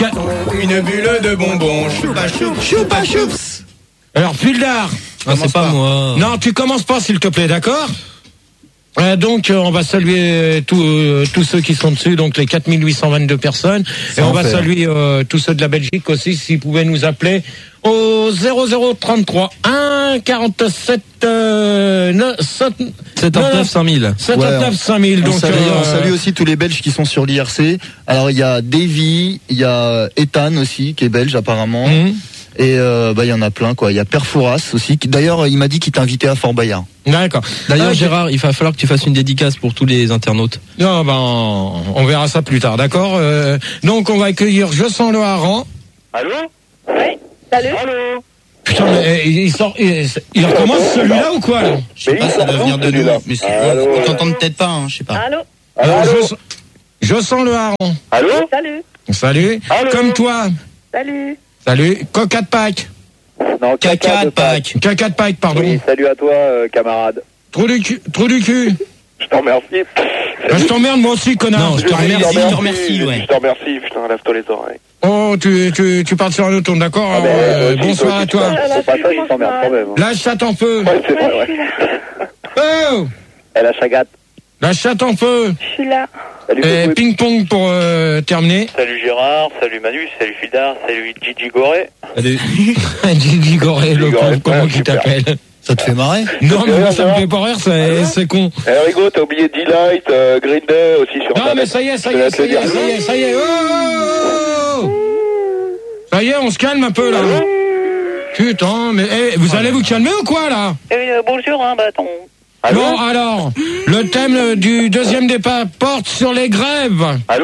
Une bulle de bonbons. Choupa choup. Choupa choups. Alors, Fildar. Ah, c'est pas moi. Non, tu commences pas, s'il te plaît, d'accord? Euh, donc, euh, on va saluer euh, tous euh, tous ceux qui sont dessus, donc les quatre mille huit cent vingt-deux personnes. Ça et on en va fait. saluer euh, tous ceux de la Belgique aussi, s'ils pouvaient nous appeler au zéro zéro trente-trois un quarante-sept euh, soixante-neuf cinq mille. soixante-neuf cinq mille. On Donc, salue, euh, on salue aussi tous les Belges qui sont sur l'I R C. Alors, il y a Davy, il y a Ethan aussi, qui est belge apparemment. Mhm. Et euh, bah il y en a plein quoi. Il y a Père Fouras aussi. Qui, d'ailleurs, il m'a dit qu'il t'invitait à Fort Bayard. D'accord. D'ailleurs, Ah, Gérard, il va falloir que tu fasses une dédicace pour tous les internautes. Non, ben, on verra ça plus tard, d'accord. Euh, donc, on va accueillir Je sens le hareng. Allô? Oui, salut. Allô? Putain, mais il, il sort, il, il recommence celui-là ou quoi là? Je sais pas, ça doit venir de nous. Mais c'est- Allô, on t'entend peut-être pas, hein, je sais pas. Allô? Alors, je, je sens le hareng. Allô? Salut. Salut. Allô. Comme toi. Salut. Salut. Coca de Pâques. Non, Caca de Pâques. Caca de Pâques, pardon. Oui, salut à toi, euh, camarade. Trou du cul. Trou du cul. Je t'en remercie. Ben, je t'emmerde moi aussi, connard. Non, je te remercie, je te remercie, ouais. Je te remercie, putain, lève-toi les oreilles. Oh, tu, tu, tu pars sur un autre ton, d'accord. Ah, ben, euh, toi aussi, bonsoir toi à aussi, toi. toi. C'est pas ça, il t'emmerde quand même. hein. La chatte en feu. Ouais, c'est vrai, ouais. Oh, Elle a chagate. la chatte en feu. Je suis là. Salut, Et coucou. ping-pong pour euh, terminer. Salut Gérard, salut Manu, salut Fildar, salut Gigi Goré. Allez. Gigi Goré, le Gigi con, Goré, comment ouais, qui super. t'appelle? Ça te fait marrer? Non, mais Ouais, moi, ça ouais. me fait pas rire, c'est, c'est con. Eh, Rigo, t'as oublié D-Light, euh, Green Day aussi sur Non, Internet. mais ça y est, ça y Je est, vais te ça le y est, dire. ça y est, ça y est. Oh, oh, oh. Ça y est, on se calme un peu, là. Putain, mais eh, vous allez vous calmer ou quoi, là? Euh, bonjour, hein, bâton. Allô? Bon, alors, le thème du deuxième départ porte sur les grèves. Allô?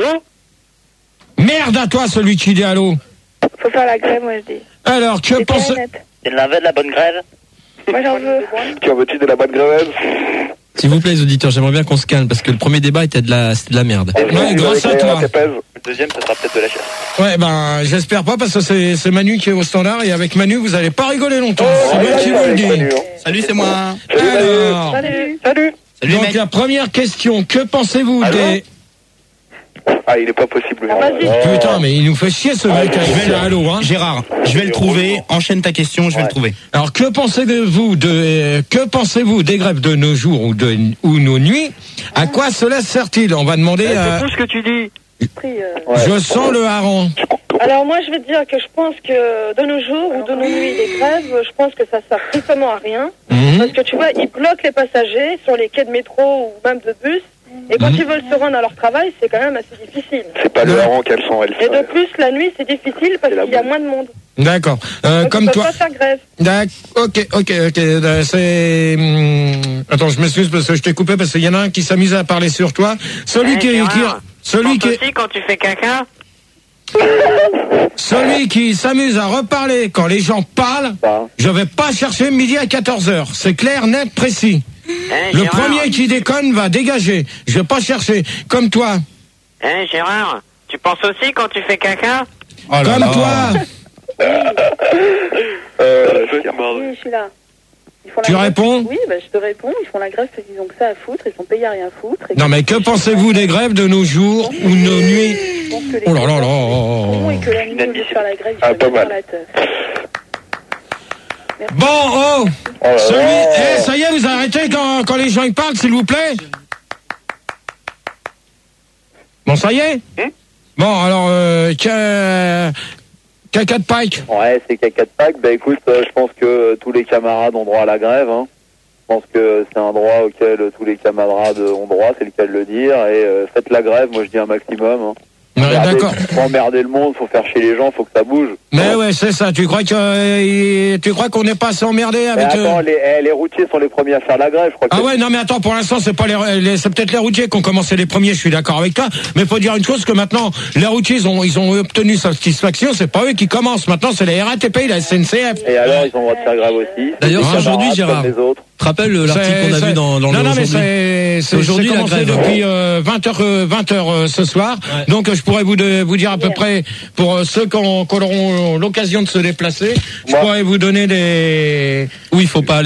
Merde à toi, celui qui dit allô. Faut faire la grève, moi, je dis. Alors, que C'est pense... clair et net. Il en avait de la bonne grève. Moi, j'en veux. Tu en veux-tu de la bonne grève? S'il vous plaît, les auditeurs, j'aimerais bien qu'on se calme parce que le premier débat était de la, c'était de la merde. Ouais, grâce à toi. Le deuxième, ça sera peut-être de la chasse. Ouais, ben, j'espère pas, parce que c'est, c'est Manu qui est au standard, et avec Manu, vous allez pas rigoler longtemps. C'est moi qui vous le dis. Salut, c'est moi. Alors, Salut. Salut. Salut, donc mec. la première question, que pensez-vous Allô des... Ah, il est pas possible. Ah, vas-y. Oh. Putain, mais il nous fait chier ce mec, je vais le halo, hein. Gérard, je vais le trouver. Enchaîne ta question, je vais Ouais. le trouver. Alors, que pensez-vous de, euh, que pensez-vous des grèves de nos jours ou de, ou nos nuits? À quoi cela sert-il? On va demander à... C'est tout ce que tu dis. Pris, euh. Ouais. Je sens le hareng. Alors moi je veux te dire que je pense que de nos jours ou de nos nuits les grèves, je pense que ça sert strictement à rien. Mhm. Parce que tu vois, ils bloquent les passagers sur les quais de métro ou même de bus. Et quand Mhm. ils veulent se rendre à leur travail, c'est quand même assez difficile. C'est pas le hareng qu'elles sont, elles. Et de plus, la nuit c'est difficile parce C'est la qu'il y a boule. moins de monde. D'accord. Euh, Donc comme ils toi. peuvent pas faire grève. D'accord. Ok, ok, ok. Euh, C'est. hum, Attends, je m'excuse parce que je t'ai coupé parce qu'il y en a un qui s'amuse à parler sur toi. Celui Eh, qui, qui, Gérard, celui pense qui, aussi quand tu fais caca. celui qui s'amuse à reparler quand les gens parlent. Ça. Je vais pas chercher midi à quatorze heures. C'est clair, net, précis. Eh, Le Gérard. premier qui déconne va dégager. Je vais pas chercher. Comme toi. Eh Gérard, tu penses aussi quand tu fais caca? Oh là Comme là. toi. Euh, je- Oui, je suis là. Ils font la Tu grève. réponds? Oui, bah, je te réponds. Ils font la grève parce qu'ils ont que ça à foutre. Ils sont payés à rien foutre. Et Non mais que pensez-vous des grèves de nos jours ou nos nuits? je pense que les Oh là là gens là. font et que la nuit, au lieu de faire la grève, ils Ah, font pas bien mal. la teuf. Bon, oh. Oh là Celui, là. eh, ça y est, vous arrêtez quand, quand les gens ils parlent, s'il vous plaît. Bon, ça y est. Hein Bon, alors, euh, ca- caca de Pâques. Ouais, c'est caca de Pâques. Bah écoute, euh, je pense que euh, tous les camarades ont droit à la grève. Hein. Je pense que c'est un droit auquel euh, tous les camarades ont droit, c'est le cas de le dire. Et euh, faites la grève, moi je dis un maximum. Hein. Ouais, Emmerdez- d'accord. Faut emmerder le monde, faut faire chier les gens, faut que ça bouge. Mais ouais, c'est ça. Tu crois que euh, tu crois qu'on n'est pas assez emmerdé Mais avec attends, euh, les, eh, les routiers sont les premiers à faire la grève, je crois que Ah ouais, non mais attends, pour l'instant c'est pas les, les- c'est peut-être les routiers qui ont commencé les premiers, je suis d'accord avec toi, mais faut dire une chose, que maintenant les routiers ils ont ils ont obtenu satisfaction, c'est pas eux qui commencent, maintenant c'est la R A T P, la S N C F. Et alors, ils ont le droit de faire grève aussi. D'ailleurs, Les c'est aujourd'hui, camarades Gérard. comme les autres. Tu te rappelles l'article C'est- qu'on a c'est- vu dans, dans non, le non, mais aujourd'hui c'est, c'est, aujourd'hui c'est la commencé grève. depuis euh, vingt heures, euh, vingt heures euh, ce soir. Ouais. Donc euh, je pourrais vous, de, vous dire à peu près, pour euh, ceux qui ont- qui auront l'occasion de se déplacer, je Moi. pourrais vous donner des... Où il faut pas aller.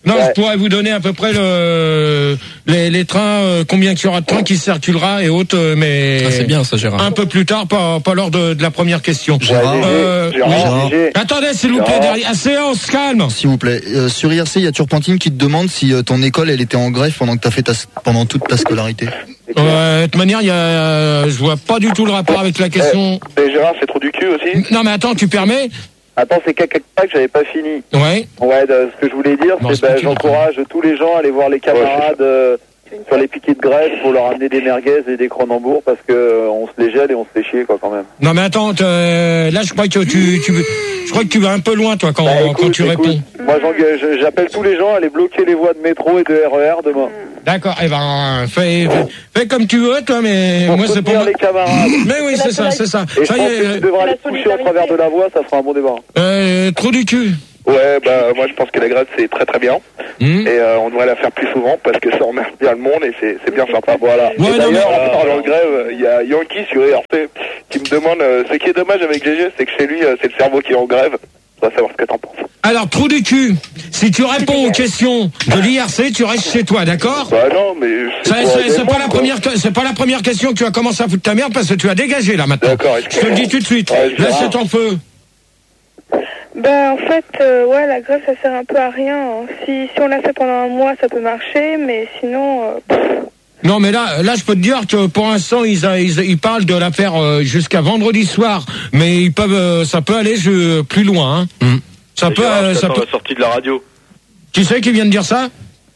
Non, Ouais. je pourrais vous donner à peu près le, les, les trains, euh, combien qu'il y aura de trains qui circulera et autres, euh, mais Ah, c'est bien ça, Gérard. un peu plus tard, pas, pas lors de, de la première question. Gérard, Euh, Gérard, oui. Gérard. Gégé. Attendez, s'il vous plaît, Gérard. derrière. Ah, séance, calme. S'il vous plaît, euh, sur I R C, il y a Turpentine qui te demande si euh, ton école elle était en grève pendant que t'as fait ta, pendant toute ta scolarité. Euh, de toute manière, il y a, euh, je vois pas du tout le rapport avec la question. Et Gérard, c'est trop du cul aussi. Non, mais attends, tu permets? Attends, c'est caca que j'avais pas fini. Ouais. Ouais, de- ce que je voulais dire, Bon, c'est c'est bah, pas tu, j'encourage tous les gens à aller voir les camarades euh, sur les piquets de grève pour leur amener des merguez et des cronenbourgs parce que euh, on se les gèle et on se fait chier quoi quand même. Non, mais attends, euh, là, je crois que tu, tu, je crois que tu vas un peu loin, toi, quand, Bah, écoute, quand tu écoute, réponds. Moi, j'engueule- je- j'appelle tous les gens à aller bloquer les voies de métro et de R E R demain. D'accord, eh ben, fais, fais, fais comme tu veux, toi, mais Pour moi, c'est pour soutenir moi. les camarades. Mais oui, c'est ça, c'est ça. Et je Ça y pense est, que tu devras les toucher au travers de la voie, ça fera un bon débat. euh, trou du cul. Ouais, bah moi je pense que la grève c'est très très bien. Mmh. Et euh, on devrait la faire plus souvent parce que ça emmerde bien le monde et c'est c'est bien sympa. Voilà. Ouais, et non, d'ailleurs, mais- en parlant de grève, il y a Yankee sur I R C qui me demande euh, ce qui est dommage avec G G, c'est que chez lui euh, c'est le cerveau qui est en grève. On va savoir ce que t'en penses. Alors, trou du cul, si tu réponds aux questions de l'I R C, tu restes chez toi, d'accord? Bah non, mais c'est Ça, pour c'est aider c'est le pas monde, la quoi. première, que- c'est pas la première question que tu vas commencer à foutre ta merde parce que tu as dégagé là maintenant. D'accord, Je te le dis tout de suite. Ouais, je Laisse verrai. ton feu. Ben, en fait, euh, ouais, la grève, ça sert un peu à rien. hein. Si, si on l'a fait pendant un mois, ça peut marcher, mais sinon, euh, pff, Non, mais là, là, je peux te dire que pour l'instant, ils, a- ils, ils parlent de la faire euh, jusqu'à vendredi soir, mais ils peuvent, euh, ça peut aller je, plus loin. Hein. Mm. Ça peut, Gérard, euh, ça j'attends peut. la sortie de la radio. Qui c'est qui vient de dire ça?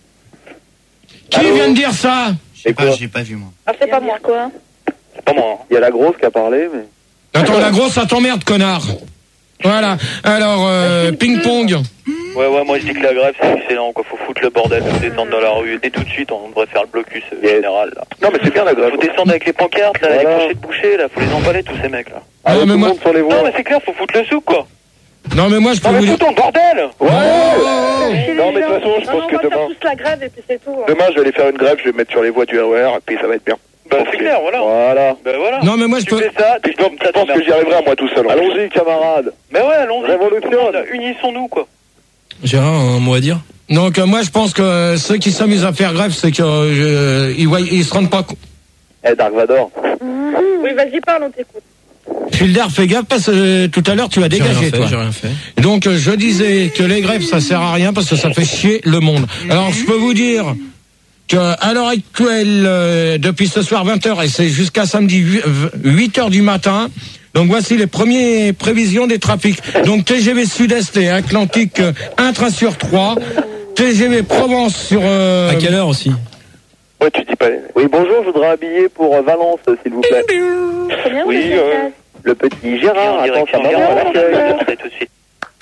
Qui Allô vient de dire ça? J'ai quoi pas, j'ai pas vu moi. ah, c'est pas moi, quoi. C'est pas moi. hein. Il y a la grosse qui a parlé, mais... Attends, la grosse, ça t'emmerde, connard. Voilà. Alors, euh, ping-pong. Ouais, ouais, moi je dis que la grève c'est excellent, quoi. Faut foutre le bordel, faut descendre dans la rue. Dès tout de suite, on devrait faire le blocus euh, Yes. général, là. Non mais c'est bien la grève. Faut descendre avec les pancartes, là, Voilà. les crochets de boucher, là. Faut les emballer, tous ces mecs, là. Allez, mais tout le moi- monde sur les Non, voies. mais c'est clair, faut foutre le souk, quoi. Non, mais moi, je peux Non, vous mais dire. foutons le bordel! Oh, oh, oh. Non mais de toute façon, je non, pense non, que on va faire demain, tous la grève et puis c'est tout. hein. demain je vais aller faire une grève, je vais me mettre sur les voies du R E R et puis ça va être bien. Bah, c'est clair, voilà. Voilà. Bah, voilà. Non, mais moi, je Tu peux. fais ça, tu Je pense, je pense que j'y arriverai à moi tout seul. Allons-y, camarades. Mais ouais, allons-y. Révolution. Tout le monde, unissons-nous, quoi. Gérard, un mot à dire? Donc, euh, moi, je pense que euh, ceux qui s'amusent à faire grève, c'est qu'ils euh, ils, voient- ils se rendent pas compte. Eh, Dark Vador. Oui, vas-y, parle, on t'écoute. Filder, fais gaffe parce que euh, tout à l'heure, tu as J'ai rien dégagé, fait, toi. j'ai rien fait. Donc, euh, je disais que les grèves, ça sert à rien parce que ça fait chier le monde. Alors, je peux vous dire que à l'heure actuelle, euh, depuis ce soir vingt heures et c'est jusqu'à samedi huit heures du matin. Donc voici les premières prévisions des trafics. Donc T G V Sud-Est et Atlantique, euh, un train sur trois. T G V Provence sur... euh, À quelle heure aussi? Ouais, tu dis pas. Oui, bonjour, je voudrais un billet pour euh, Valence, s'il vous plaît. Très bien, Oui, vous êtes euh, là. Le petit Gérard, En attends, direction sa maman à Gare, l'accueil. on fait tout de suite.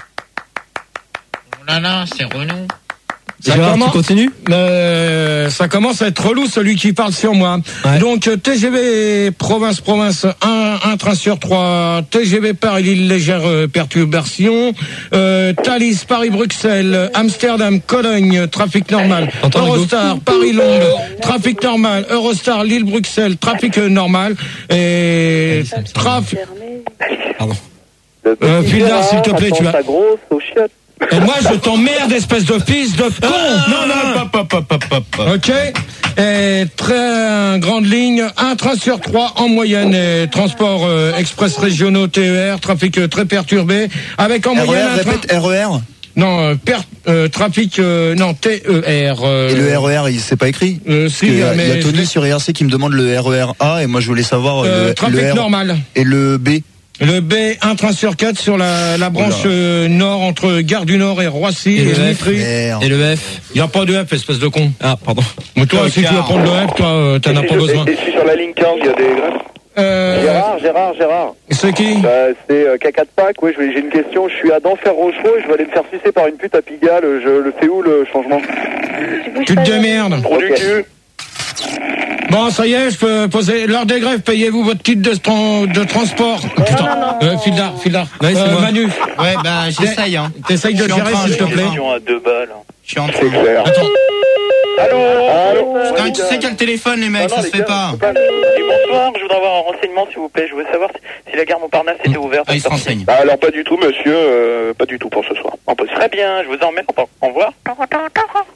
Là, là, c'est Renaud. Ça Gérard, commence- tu continues? Euh, ça commence à être relou celui qui parle sur moi. Ouais. Donc euh, T G V province province un, un train sur trois. T G V Paris Lille légère euh, perturbation. Euh, Thalys Paris Bruxelles Amsterdam Cologne trafic normal. T'entends, Hugo Eurostar Paris Londres trafic normal. Eurostar Lille Bruxelles trafic euh, normal et trafic. Pardon. Le petit Euh, Filda, Gérard, s'il te plaît, attends tu vas- sa grosse aux chiottes. Et moi je t'emmerde espèce de fils de con. Non, non, pop, pop, pop, pop, pop, pop. Ok. Et très grande ligne, un train sur trois en moyenne. Et transport euh, express régionaux T E R, trafic euh, très perturbé, avec en R E moyenne R, un train. répète, R E R. Non, euh, per- euh, trafic non non T E R. euh, Et le R E R, il s'est pas écrit. euh, Parce si, que, euh, mais il y a je Tony l'ai- sur I R C qui me demande le R E R A et moi je voulais savoir euh, le, trafic le R normal. et le B. Le B, un train sur quatre sur la, la branche Oula. euh, nord entre Gare du Nord et Roissy Et et, le F. Vitry. Merde. Et le F? Il n'y a pas de F, espèce de con. Ah, pardon. Mais toi, si tu veux prendre le F, toi, euh, t'en as Et pas si je- besoin. Et si sur la ligne quinze, il y a des grèves? Euh, Gérard, Gérard, Gérard. c'est qui? Bah, c'est euh, Caca de Pâques, oui, je vais- j'ai une question. Je suis à Denfert-Rochereau et je vais aller me faire sucer par une pute à Pigalle. Je le fais où le changement? Tu te démerdes. Trop du Ok. cul. Bon, ça y est, je peux poser l'heure des grèves. Payez-vous votre titre de, tran- de transport. Putain, euh, Fildar, Fildar. Ouais, c'est Euh, moi. Manu, Ouais, bah j'essaye, hein. t'essayes de Je suis en gérer, train, s'il te je suis en plaît. train. Question à deux balles. Je suis en train. C'est clair. Attends. Allô? Allô? Putain, tu sais quel téléphone, les mecs, Ah non, ça les se fait gars, pas. c'est pas- Oui, bonsoir, je voudrais avoir un renseignement, s'il vous plaît. Je voulais savoir si, si la gare Montparnasse était ouverte. Ah, il se renseigne. Bah alors pas du tout, monsieur. euh, pas du tout pour ce soir. Impossible. Très bien, je vous en remercie. Au revoir.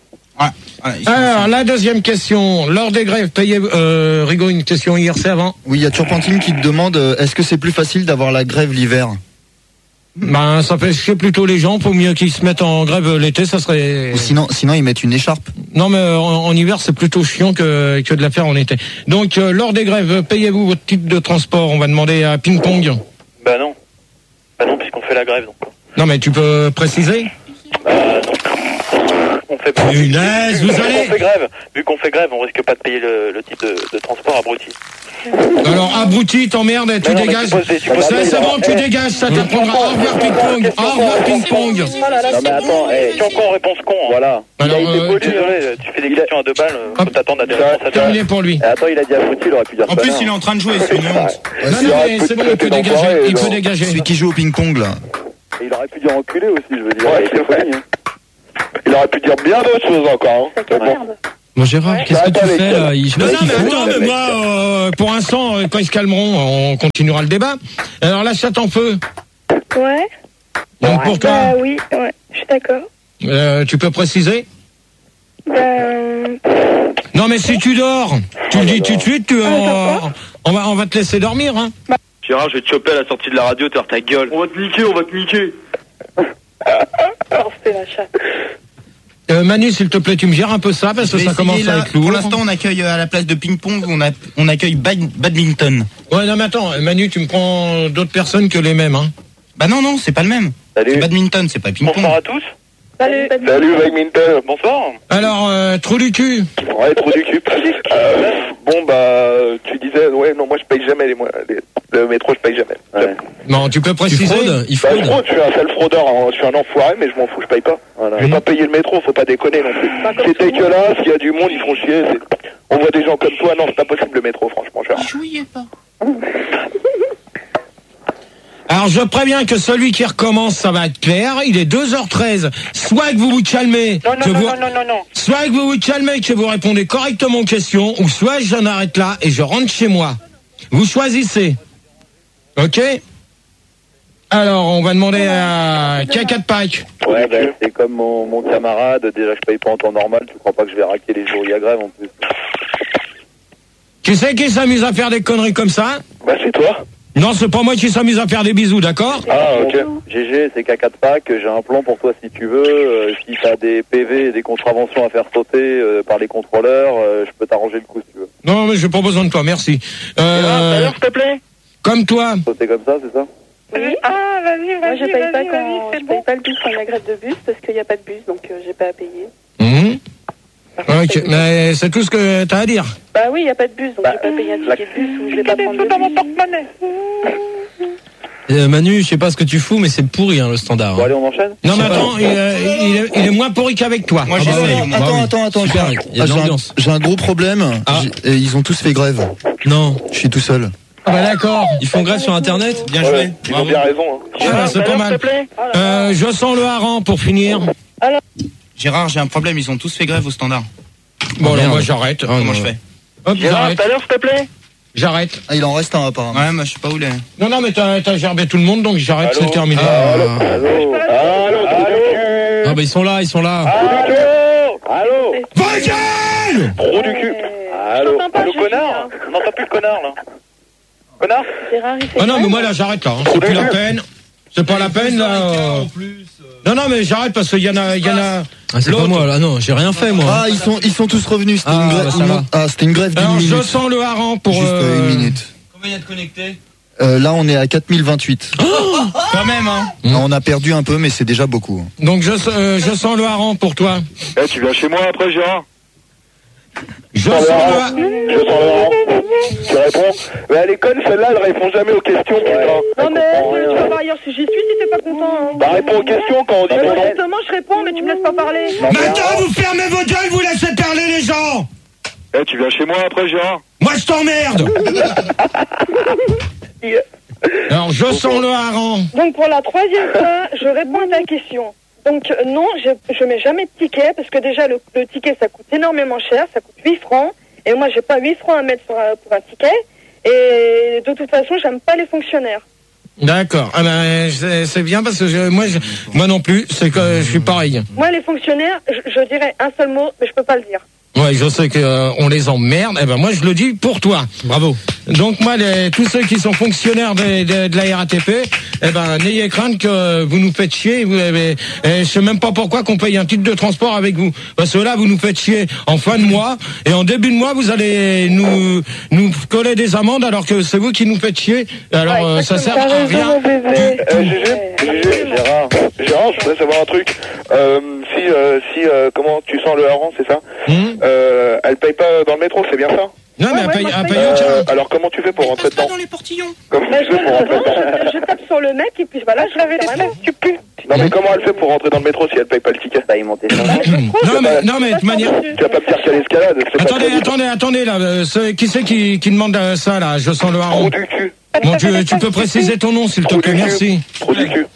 Ah, ah, Alors, la deuxième question. Lors des grèves, payez, euh, Rigaud, une question I R C avant. Oui, il y a Turpentine qui te demande, euh, est-ce que c'est plus facile d'avoir la grève l'hiver? Ben, ça fait chier plutôt les gens, pour mieux qu'ils se mettent en grève l'été, ça serait... Ou sinon, sinon ils mettent une écharpe. Non, mais en, en hiver, c'est plutôt chiant que, que de la faire en été. Donc, euh, lors des grèves, payez-vous votre type de transport? On va demander à Ping Pong. Bah non. Bah non, puisqu'on fait la grève, donc. Non, mais tu peux préciser? Bah non. On fait pas. Punaise, vous Vu allez... qu'on fait grève, vu qu'on fait grève, on risque pas de payer le, le type de, de transport abruti. Alors, abruti, t'emmerdes, tu Non, non, mais dégages. tu poses des- tu poses C'est des- c'est bon, tu dégages, ça t'apprendra. Au revoir, Ping Pong. Au revoir, Ping Pong. Non mais attends, hey, Question con, réponse con. hein. voilà. Alors, Il a été euh, poli, désolé, tu fais des questions à deux balles, euh, faut t'attendre à des réponses à deux balles. terminé pour lui. Et attends, il a dit abruti, il aurait pu dire En ça. plus, il est en train de jouer, c'est une honte. Non, non, mais c'est bon, il peut dégager. Il peut dégager. Celui qui joue au ping-pong, là. Et il aurait pu dire enculé aussi, je veux dire. Ouais, avec c'est les vrai. folies, hein. Il aurait pu dire bien d'autres choses encore. Hein. Mais bon. Bon, Gérard, qu'est-ce que tu Attends, fais, là? Il- je sais Non, pas non, ce qu'il mais faut, attends, là. mais moi, euh, pour l'instant, euh, quand ils se calmeront, on continuera le débat. Alors, la chatte en feu. Ouais. Donc, pour toi, Bah oui, ouais, je suis d'accord. euh, tu peux préciser? Ben, Non, mais si tu dors, tu le dis tout de suite, tu, on, on va, on va te laisser dormir, hein. Gérard, je vais te choper à la sortie de la radio, t'as ta gueule. On va te niquer, on va te niquer. oh, c'est la chatte. Euh, Manu, s'il te plaît, tu me gères un peu ça, parce Je que vais ça commence essayer, à là. être lourd. Pour l'instant, on accueille euh, à la place de ping-pong, on, a, on accueille bad- badminton. Ouais, non, mais attends, Manu, tu me prends d'autres personnes que les mêmes, hein. Bah non, non, c'est pas le même. Salut. C'est badminton, c'est pas ping-pong. Bonsoir à tous. Salut. Salut, badminton. Bonsoir. Alors, euh, trou du cul. Ouais, trou du cul. Euh, bon, bah, tu disais, ouais, non, moi je paye jamais les, moi, les- le métro, je paye jamais. Ouais. Non, tu peux Tu préciser. fraudes? Il Bah, je fraude? fraude, je suis un sale fraudeur, hein. Je suis un enfoiré, mais je m'en fous, je paye pas. Voilà. Je vais pas payer le métro, faut pas déconner non plus. C'est dégueulasse, il y a du monde, ils font chier. c'est- On voit des gens comme toi, non, c'est pas possible le métro, franchement, Gérard. Alors, je préviens que celui qui recommence, ça va être clair. Il est deux heures treize. Soit que vous vous calmez. Non, non, que non, vous... non, non, non, non. Soit que vous vous calmez, que vous répondez correctement aux questions, ou soit j'en arrête là et je rentre chez moi. Vous choisissez. Ok? Alors, on va demander à Caca de Pâques. Ouais, bah, c'est comme mon, mon camarade, déjà je paye pas en temps normal, tu crois pas que je vais raquer les jours où il y a grève en plus. Qui c'est qui s'amuse à faire des conneries comme ça? Bah, c'est toi. Non, c'est pas moi qui s'amuse à faire des bisous, d'accord? Ah, ok. G G, c'est Caca de Pâques, j'ai un plan pour toi si tu veux. Euh, si t'as des P V et des contraventions à faire sauter euh, par les contrôleurs, euh, je peux t'arranger le coup si tu veux. Non, mais j'ai pas besoin de toi, merci. Gérard, Euh, s'il te plaît. comme toi. Sauter comme ça, c'est ça? Oui. Ah, vas-y, vas-y, Moi, je paye pas vas-y, quand vas-y, je c'est paye bon. pas le bus quand il y a grève de bus parce qu'il n'y a pas de bus, donc euh, j'ai pas à payer. Mhm. Ok, mais c'est tout ce que t'as à dire. Bah oui, il n'y a pas de bus, donc je vais pas payer un ticket de bus ou je vais pas prendre Tout dans mon de bus. porte-monnaie. Euh, Manu, je sais pas ce que tu fous, mais c'est pourri, hein, le standard. Bon, hein. allez, on enchaîne? Non, mais attends, il, euh, il est, il est moins pourri qu'avec toi. Moi, Ah, bah, j'essaye, ouais. au moins. Bah Attends, oui. attends, attends. Super, j'ai- il y a de j'ai un- l'ambiance. J'ai un gros problème. Ah. J'ai- Et ils ont tous fait grève. Non. Je suis tout seul. Ah, bah d'accord. Ils font grève sur Internet? Bien Ouais, joué. ils ont Bravo. bien raison. Hein. Ah, bah, c'est pas mal. Euh, je sens le hareng pour finir. Gérard, j'ai un problème, ils ont tous fait grève au standard. Bon, alors merde. moi j'arrête. Oh, Comment non. je fais? Hop, Gérard, j'arrête. tout à l'heure, s'il te plaît. J'arrête. Ah, il en reste un apparemment. Ouais, moi je sais pas où les. Non, non, mais t'as t'as gerbé tout le monde, donc j'arrête, Allô c'est terminé. Ah, Allô, allô, allô, trou du cul. Ah bah ils sont là, ils sont là. Allô, allô, Vaguel trou du cul. Allô, T'entends pas, Allô, G G, connard. hein. On n'entend plus le connard, là. Connard. Gérard, il fait Ah non, mais grève. moi là j'arrête là. hein. C'est plus la peine. C'est pas la peine là. euh. Non, non, mais j'arrête parce qu'il y en a. Il y en a... Ah, c'est pas L'autre. moi là, non, j'ai rien fait moi. Ah, ils sont, ils sont tous revenus. C'était Ah, une bah, grève. ça une- va. Ah, c'était une grève d'une Alors je minute. sens le hareng pour. Juste euh, euh, une minute. Combien il y a de connectés? Euh, là, on est à quatre mille vingt-huit. Quand même, hein. Ah, on a perdu un peu, mais c'est déjà beaucoup. Donc je, euh, je sens le hareng pour toi. Eh, tu viens chez moi après, Gérard? Je sens le hareng. Je sens le rang. Tu réponds? Mais elle est conne, celle-là, elle répond jamais aux questions, putain. Non, mais comprend tu rien. vas voir ailleurs si j'y suis si t'es pas content. Hein. Bah, réponds aux questions quand on dit Mais ton nom. justement, je réponds, mais tu me laisses pas parler. Non, mais Maintenant arrête. vous fermez vos gueules, vous laissez parler les gens. Eh, tu viens chez moi après, Gérard? Moi je t'emmerde. Alors je sens le hareng. Donc pour la troisième fois, je réponds à ta question. Donc euh, non, je, je mets jamais de ticket parce que déjà le, le ticket ça coûte énormément cher, ça coûte huit francs. Et moi j'ai pas huit francs à mettre sur un- pour un ticket. Et de toute façon, j'aime pas les fonctionnaires. D'accord. Ah ben, c'est, c'est bien parce que je, moi, je, moi non plus, c'est que je suis pareil. Moi, les fonctionnaires, je, je dirais un seul mot, mais je peux pas le dire. Ouais, je sais que euh, on les emmerde. Eh ben moi, je le dis pour toi. Bravo. Donc moi, les, tous ceux qui sont fonctionnaires de, de, de la R A T P, eh ben n'ayez crainte que vous nous faites chier. Vous avez, eh, je sais même pas pourquoi qu'on paye un titre de transport avec vous, parce que là, vous nous faites chier en fin de mois et en début de mois, vous allez nous nous coller des amendes alors que c'est vous qui nous faites chier. Alors ouais, euh, ça sert à rien. Euh, Gégé, Gégé, Gérard, Gérard, je voudrais savoir un truc. Euh, si, euh, si, euh, comment tu sens le hareng, c'est ça? Mmh. Euh, elle paye pas dans le métro, c'est bien ça? Non, mais ouais, elle ouais, paye, moi, elle je paye paye. aucun. Euh, alors comment tu fais pour rentrer dedans? dans les portillons. Comment Bah, tu je, fais pour rentrer dedans? je, je tape sur le mec et puis voilà, je l'avais les fesses, tu pues. Non mais comment elle fait pour rentrer dans le métro si elle paye pas le ticket? Bah, ils montent les Non, mais, non, mais de manière. Tu vas pas me dire qu'à l'escalade. c'est pas Attendez, très vite. attendez, attendez, là. euh, c'est- qui c'est qui, qui demande euh, ça, là? Je sens le hareng. Trou du cul. Bon, tu, tu peux préciser ton nom, s'il te plaît, merci. Trou du cul.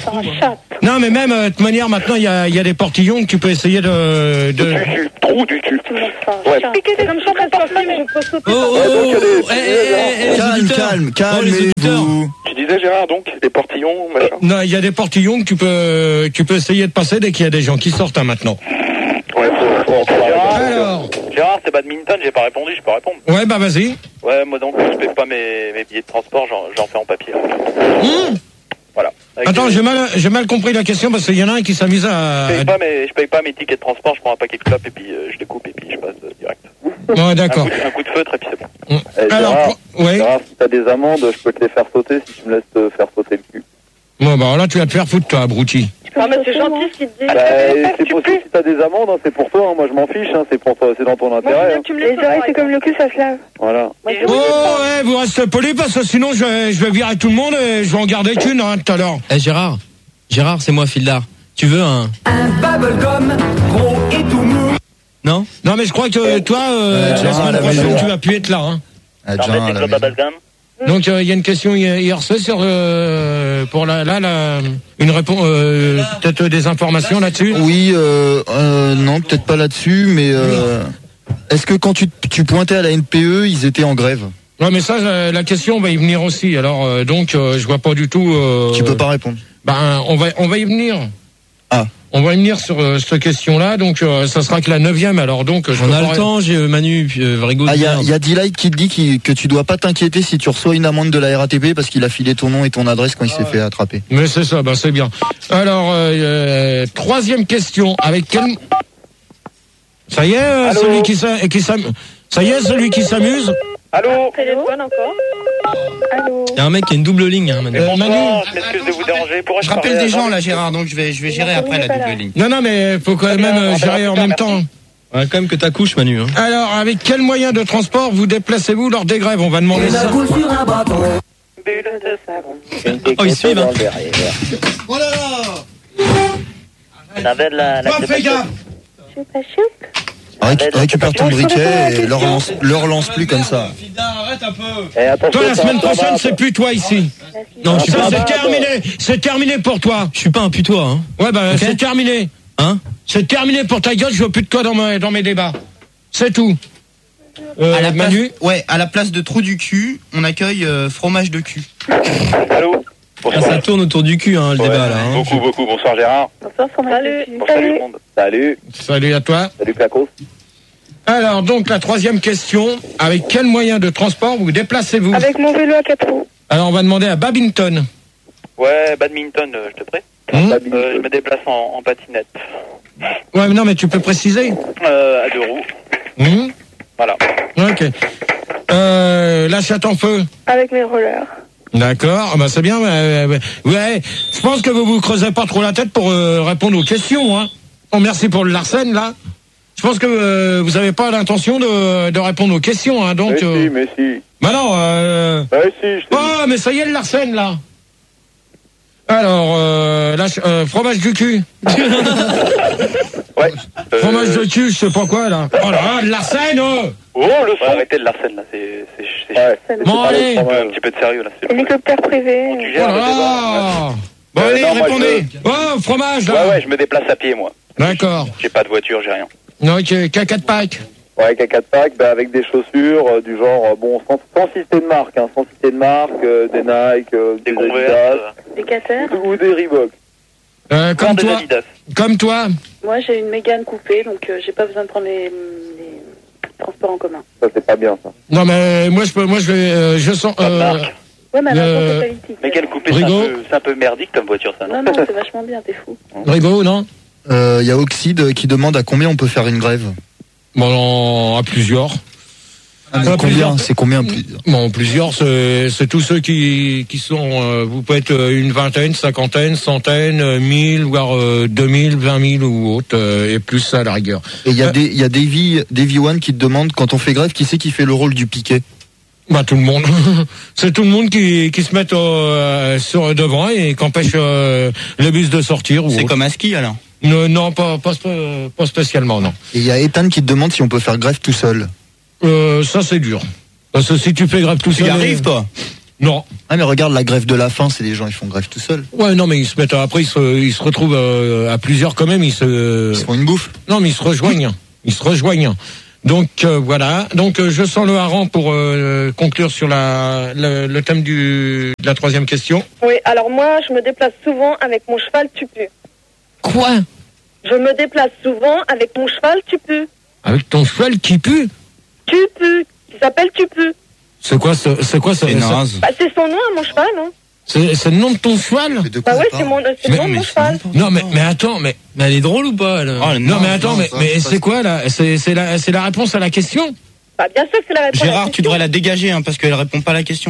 Non, mais même, euh, de toute manière, maintenant, il y a, il y a des portillons que tu peux essayer de... de... Du cul. Trou du cul. Ouais. C'est comme je suis très sportive, je peux sauter. Oh, oh, Ouais, donc, il y a des- oh, eh, eh, eh, les Calme, auditeurs. calme, Oh, les auditeurs. calmez-vous. Tu disais Gérard donc les portillons, machin. Non, il y a des portillons que tu peux, tu peux essayer de passer dès qu'il y a des gens qui sortent, hein, maintenant. Ouais, faut, faut, faut arrêter. Alors, Gérard, c'est badminton, j'ai pas répondu, je peux répondre. ouais, bah vas-y. Ouais, moi donc, je paye pas mes, mes billets de transport, j'en, j'en fais en papier. Hum Voilà. Avec Attends, des- j'ai mal, j'ai mal compris la question parce qu'il y en a un qui s'amuse à... Je paye pas mes, je paye pas mes tickets de transport, je prends un paquet de clopes et puis euh, je découpe et puis je passe euh, direct. Ouais, d'accord. Un coup, de- un coup de feutre et puis c'est bon. Hum. Eh, Alors, Gérard, ouais. Gérard, si t'as des amendes, je peux te les faire sauter si tu me laisses te faire sauter le cul. Bon, bah là, tu vas te faire foutre, toi, abruti. Ah, mais c'est gentil ce qu'il te dit. Bah, c'est possible si t'as des amendes, hein, c'est pour toi, hein, moi je m'en fiche, hein, c'est pour toi, c'est dans ton Moi, intérêt. je hein. tu me laisses. Les oreilles, c'est comme le cul, ça se lave. Voilà. Oh, ouais, vous restez poli parce que sinon, je vais, je vais virer tout le monde et je vais en garder qu'une, hein, tout à l'heure. Eh Gérard, Gérard, c'est moi, Fildar. Tu veux un... Un bubblegum gros et tout mou. Non? Non, mais je crois que toi, euh, Euh, la Gérard, à semaine la prochaine, maison. tu vas plus être là, hein. Ah, En fait, Jean, c'est la Club maison. Bubblegum. Donc euh, il y a une question hier hier soir sur euh, pour la là la une réponse euh, peut-être des informations là-dessus. Oui, euh, euh, non, peut-être pas là-dessus, mais euh, est-ce que quand tu, tu pointais à la N P E, ils étaient en grève? Ouais, mais ça la, la question va y venir aussi. Alors euh, donc euh, je vois pas du tout. Euh, Tu peux pas répondre. Ben on va on va y venir. Ah. On va y venir sur euh, cette question-là. Donc euh, ça sera que la neuvième. Alors donc je On peux a pas- le temps, j'ai Manu, puis euh, Vrigo. Ah, il y a, y a D-Light qui te dit qu'il- que tu dois pas t'inquiéter si tu reçois une amende de la R A T P parce qu'il a filé ton nom et ton adresse quand il s'est fait attraper. Mais c'est ça, ben c'est bien. Alors euh, euh, troisième question. Avec quel ça y est euh, Allô celui qui s'a- qui s'am- ça y est celui qui s'amuse. Allô? Téléphone encore. Allô. Il y a un mec qui a une double ligne, hein, Manu. Euh, Manu. Bonsoir, je m'excuse de vous déranger. Pourrais-je Je rappelle parler des à gens Jean- là, Gérard, donc je vais, je vais gérer après la double ligne. Non, non, mais faut quand même euh, gérer en même temps. Ouais, quand même que t'accouches, Manu. Hein. Alors, avec quel moyen de transport vous déplacez-vous lors des grèves? On va demander ça. sur un bâton. Oh, ils suivent, hein. Oh là là! On avait de la, la fais gaffe. Récu- récupère ton briquet et le relance, le relance plus comme ça. Arrête un peu. Eh, attention, Toi, la ça semaine va, ça prochaine, va. c'est plus toi ici. Non, je suis Ça, pas, c'est terminé. C'est terminé pour toi. je suis pas un putois, hein. Ouais, bah, Ok. c'est terminé. Hein? C'est terminé pour ta gueule. Je veux plus de toi dans mes, dans mes débats. C'est tout. Euh, À la place, Manu. ouais, à la place de trou du cul, on accueille euh, fromage de cul. Allô? Ah, ça tourne autour du cul, hein, le Ouais, débat, là. Hein. Beaucoup, beaucoup. Bonsoir Gérard. Bonsoir, Salut. Bonsoir tout le monde. Salut, Salut à toi. salut Clacos. Alors, donc, la troisième question. Avec quel moyen de transport vous déplacez-vous? Avec mon vélo à quatre roues. Alors, on va demander à Babington. Ouais, badminton, euh, je te prie. Hum Euh, je me déplace en, en patinette. Ouais, mais non, mais tu peux préciser. Euh, à deux roues. Hum Voilà. Ok. Euh, la chatte en feu. Avec mes rollers. D'accord. Ah bah c'est bien. Euh, euh, ouais. Je pense que vous vous creusez pas trop la tête pour euh, répondre aux questions. Hein. Oh, merci pour le Larsen là. Je pense que euh, vous avez pas l'intention de, de répondre aux questions. Hein, donc. Mais euh... si, mais si. Bah non. Euh... Mais si, je t'ai Oh, mais ça y est le Larsen là. Alors, euh, la ch- euh, fromage du cul. Ouais. Euh, Fromage de cul, je sais pas quoi là. Oh là, le Larsen. Oh, Oh, le Ouais, son. arrêtez de l'arsène là, c'est c'est c'est Ouais. chiant. bon allez. Un peu- un petit peu de sérieux là. c'est- Hélicoptère privé. Tu Oh gères là le débat. là. Bon Euh, allez, non, moi, répondez. Oh, fromage là. Ouais, ouais, je me déplace à pied moi. D'accord. J'ai pas de voiture, j'ai rien. Non, ok, caca de Pâques. Ouais, avec un quatre pack, bah, avec des chaussures euh, du genre, euh, bon, sans, sans citer de marque, hein, sans citer de marque, euh, des Nike, euh, des, des Adidas, Des Cater. ou des Reebok. Euh, comme toi. Comme toi. Moi, j'ai une Mégane coupée, donc euh, j'ai pas besoin de prendre les, les transports en commun. Ça, c'est pas bien, ça. Non, mais moi, je peux, moi, je vais, euh, je sens. Euh, Ouais, mais alors, euh, politique. Mais quelle coupée, c'est un, peu, c'est un peu merdique comme voiture, ça, non? Non, non, c'est vachement bien, t'es fou. Rigo, non? Il euh, y a Oxide qui demande à combien on peut faire une grève. Bon, à plusieurs. Ah, mais combien? C'est combien plusieurs? Bon, plusieurs, c'est, c'est tous ceux qui, qui sont, euh, vous pouvez être une vingtaine, cinquantaine, centaine, euh, mille, voire euh, deux mille, vingt mille ou autre, euh, et plus ça à la rigueur. Et il y a, euh, des, y a Davy, Davy One qui te demande, quand on fait grève, qui c'est qui fait le rôle du piquet? Bah tout le monde. C'est tout le monde qui, qui se met euh, sur devant et qui empêche euh, les bus de sortir. C'est ou comme un ski alors? Non, non pas, pas, pas spécialement, non. Et il y a Ethan qui te demande si on peut faire grève tout seul. Euh, ça c'est dur. Parce que si tu fais grève tout seul... Tu y arrives toi? Non. Ah mais regarde la grève de la faim, c'est des gens ils font grève tout seuls. Ouais non mais ils se mettent après ils se, ils se retrouvent euh, à plusieurs quand même, ils se... Ils se font une bouffe? Non mais ils se rejoignent. Ils se rejoignent. Donc euh, voilà, donc euh, je sens le hareng pour euh, conclure sur la, le, le thème du, de la troisième question. Oui, alors moi, je me déplace souvent avec mon cheval tupu. Quoi? Je me déplace souvent avec mon cheval tupu. Avec ton cheval qui pue? Tupu, qui s'appelle Tupu. C'est quoi ce, c'est quoi ça? C'est naze. Bah, c'est son nom, mon cheval, hein. C'est, c'est le nom de ton cheval? Bah ouais, c'est, mon, c'est le nom de mon cheval. Non mais, mais attends, mais... Mais elle est drôle ou pas elle Oh, Non mais attends, mais, mais c'est quoi là? C'est, c'est, la, c'est la réponse à la question? Bah bien sûr que c'est la réponse. Gérard, tu devrais la dégager hein, parce qu'elle répond pas à la question.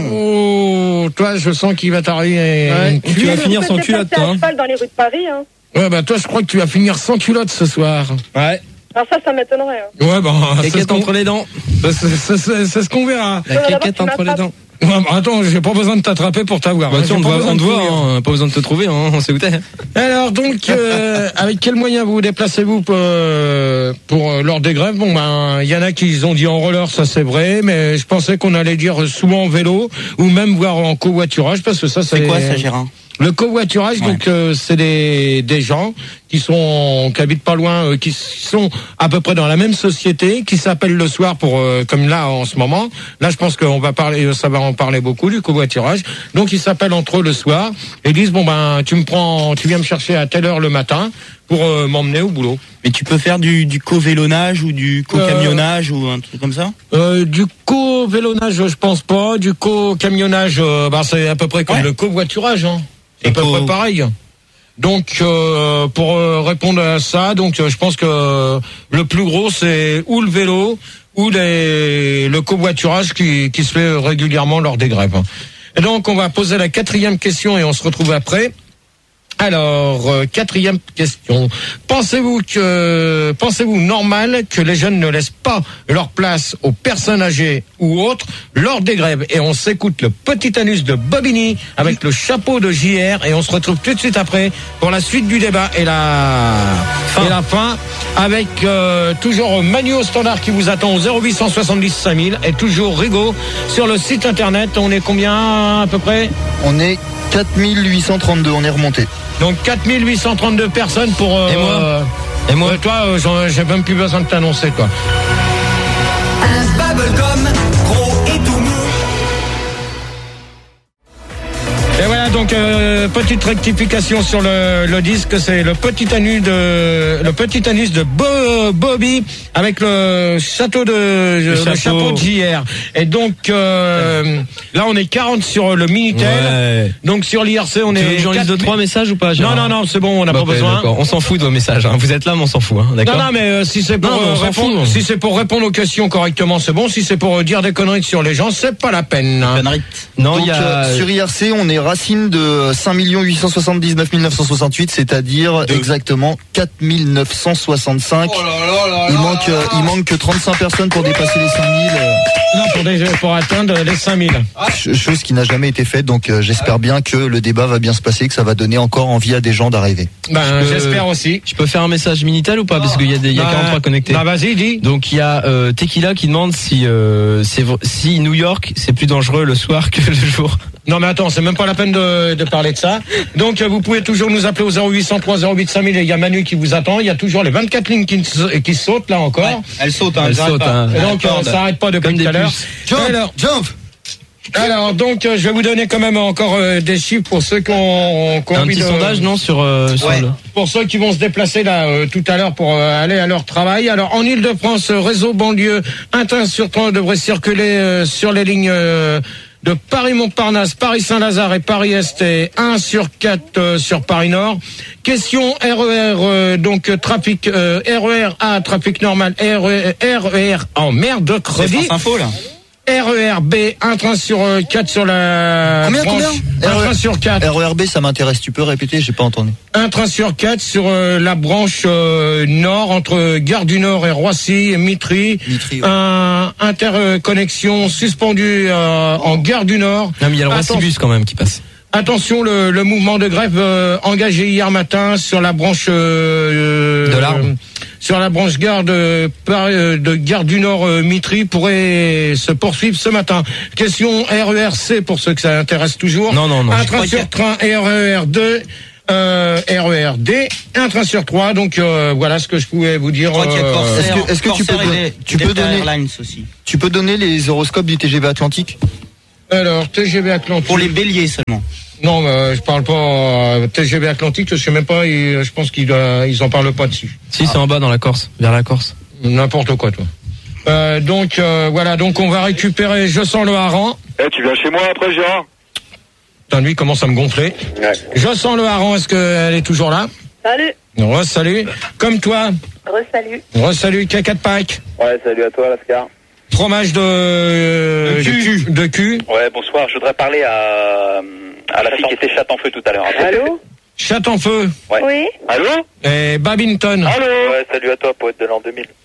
Oh, toi je sens qu'il va t'arriver... Ouais, tu vas finir sans culotte, toi. hein. Un cheval dans les rues de Paris, hein. Ouais bah toi je crois que tu vas finir sans culotte ce soir. Ouais. Alors ça, ça m'étonnerait. Hein. Ouais bah... Caquette entre les dents. C'est, c'est, c'est, c'est ce qu'on verra. La caquette entre les dents. Ouais, bah, attends, j'ai pas besoin de t'attraper pour t'avoir. Bah, hein, tiens, on te voit, on te voit, hein. hein, pas besoin de te trouver, hein, on sait où t'es. Alors donc, euh, avec quels moyens vous vous déplacez-vous pour, euh, pour euh, lors des grèves? Bon ben, il y en a qui ont dit en roller, ça c'est vrai, mais je pensais qu'on allait dire souvent en vélo ou même voir en covoiturage parce que ça c'est. C'est quoi ça, Gérard? Le covoiturage, ouais. donc euh, c'est des des gens qui sont qui habitent pas loin, euh, qui sont à peu près dans la même société, qui s'appellent le soir pour euh, comme là en ce moment. Là, je pense qu'on va parler, ça va en parler beaucoup du covoiturage. Donc ils s'appellent entre eux le soir et disent bon ben tu me prends, tu viens me chercher à telle heure le matin pour euh, m'emmener au boulot. Mais tu peux faire du du co-vélonnage ou du co-camionnage euh, ou un truc comme ça? Euh, du co-vélonnage, je pense pas. Du co-camionnage, euh, bah c'est à peu près comme ouais. le covoiturage, hein. C'est à peu près pareil. Donc, euh, pour euh, répondre à ça, donc euh, je pense que euh, le plus gros c'est ou le vélo ou les, le covoiturage qui, qui se fait régulièrement lors des grèves. Et donc, on va poser la quatrième question et on se retrouve après. Alors, euh, quatrième question. Pensez-vous que, pensez-vous normal que les jeunes ne laissent pas leur place aux personnes âgées ou autres lors des grèves? Et on s'écoute le petit anus de Bobigny avec le chapeau de J R et on se retrouve tout de suite après pour la suite du débat et la fin, et la fin avec euh, toujours Manu au standard qui vous attend au zéro huit cent soixante-dix cinq mille et toujours Rigo sur le site internet. On est combien à peu près? On est quatre mille huit cent trente-deux, on est remonté. Donc quatre mille huit cent trente-deux personnes pour... Euh, et moi euh, Et moi euh, Toi, euh, j'ai même plus besoin de t'annoncer, quoi. Un bubblegum gros et tout mou. Et voilà, donc euh, petite rectification sur le, le disque, c'est le petit anus de le petit anus de Bo, Bobby avec le château de le, le chapeau. chapeau de J R. Et donc euh, là on est quarante sur le Minitel. Ouais. Donc sur l'I R C on tu est. J'en lise deux trois messages ou pas? Non non non, c'est bon, on n'a bah, pas okay, besoin. D'accord. On s'en fout de vos messages. Hein. Vous êtes là, mais on s'en fout. Hein. D'accord. Non non, mais euh, si c'est pour non, euh, répondre, fout, si c'est pour répondre aux questions correctement, c'est bon. Si c'est pour euh, dire des conneries sur les gens, c'est pas la peine. Hein. Non, il y a euh, sur I R C on est racine de cinq millions huit cent soixante-dix-neuf mille neuf cent soixante-huit, c'est-à-dire Deux. exactement quatre mille neuf cent soixante-cinq. Oh là là là il manque, euh, il manque que trente-cinq personnes pour dépasser les cinq mille. Non, pour, des, pour atteindre les cinq mille. Chose qui n'a jamais été faite, donc euh, j'espère bien que le débat va bien se passer, que ça va donner encore envie à des gens d'arriver. Ben, peux, j'espère aussi. Je peux faire un message Minitel ou pas? Parce qu'il y a des, il y a bah, quarante-trois connectés. Bah, vas-y, dis. Donc, il y a euh, Tequila qui demande si, euh, c'est, si New York, c'est plus dangereux le soir que le jour. Non mais attends, c'est même pas la peine de, de parler de ça. Donc vous pouvez toujours nous appeler au zéro huit cent trois zéro huit cinq mille. Il y a Manu qui vous attend. Il y a toujours les vingt-quatre lignes qui, qui sautent là encore. Ouais, elles sautent, hein, elles sautent. Hein. Et donc euh, ça arrête pas depuis tout à l'heure. Jump, alors, jump. Alors donc euh, je vais vous donner quand même encore euh, des chiffres pour ceux qui ont, qui ont un envie petit de, sondage non sur, euh, sur ouais. le... Pour ceux qui vont se déplacer là euh, tout à l'heure pour euh, aller à leur travail. Alors en Ile-de-France, réseau banlieue, un train sur trois devrait circuler euh, sur les lignes euh, de Paris-Montparnasse, Paris-Saint-Lazare et Paris-Est et un sur quatre euh, sur Paris-Nord. Question R E R, euh, donc euh, trafic euh, R E R A, trafic normal, R E R, oh merde, creudis. C'est France Info là. R E R B, un train sur euh, quatre sur la combien, branche. Combien Un train sur quatre. R E R B, ça m'intéresse. Tu peux répéter, j'ai pas entendu. Un train sur quatre sur euh, la branche euh, nord, entre Gare du Nord et Roissy et Mitry. Mitry ouais. Un interconnexion suspendue euh, en Gare du Nord. Non, mais il y a le Roissy-Bus quand même qui passe. Attention, le, le mouvement de grève euh, engagé hier matin sur la branche euh, de l'Arbre. Euh, sur la branche gare de, de Gare du Nord euh, Mitry pourrait se poursuivre ce matin. Question R E R C pour ceux que ça intéresse toujours. Non, non, non. Un train sur train R E R deux, euh, R E R D, un train sur trois. Donc euh, voilà ce que je pouvais vous dire. Euh, est-ce que, est-ce que tu peux, donner, tu peux donner, aussi. tu peux donner les horoscopes du T G V Atlantique? Alors T G V Atlantique. Pour les béliers seulement. Non, euh, je parle pas euh, T G V Atlantique, je sais même pas, ils, je pense qu'ils euh, ils en parlent pas dessus. Si, ah. c'est en bas dans la Corse, vers la Corse. N'importe quoi, toi. Euh, donc euh, voilà, donc on va récupérer Je sens le hareng. Eh, hey, tu viens chez moi après, Gérard? Putain, lui commence à me gonfler. Ouais. Je sens le hareng, est-ce qu'elle est toujours là? Salut. Re-salut. Comme toi. Re-salut. Re-salut, caca de Pâques. Ouais, salut à toi, Lascar. Fromage de... De cul. De cul. De cul. Ouais, bonsoir, je voudrais parler à... à la fille qui était chatte en feu tout à l'heure. Allô? Chatte en feu. Ouais. Oui. Allô? Et Babington. Allô? Ouais, salut à toi, poète de l'an deux mille.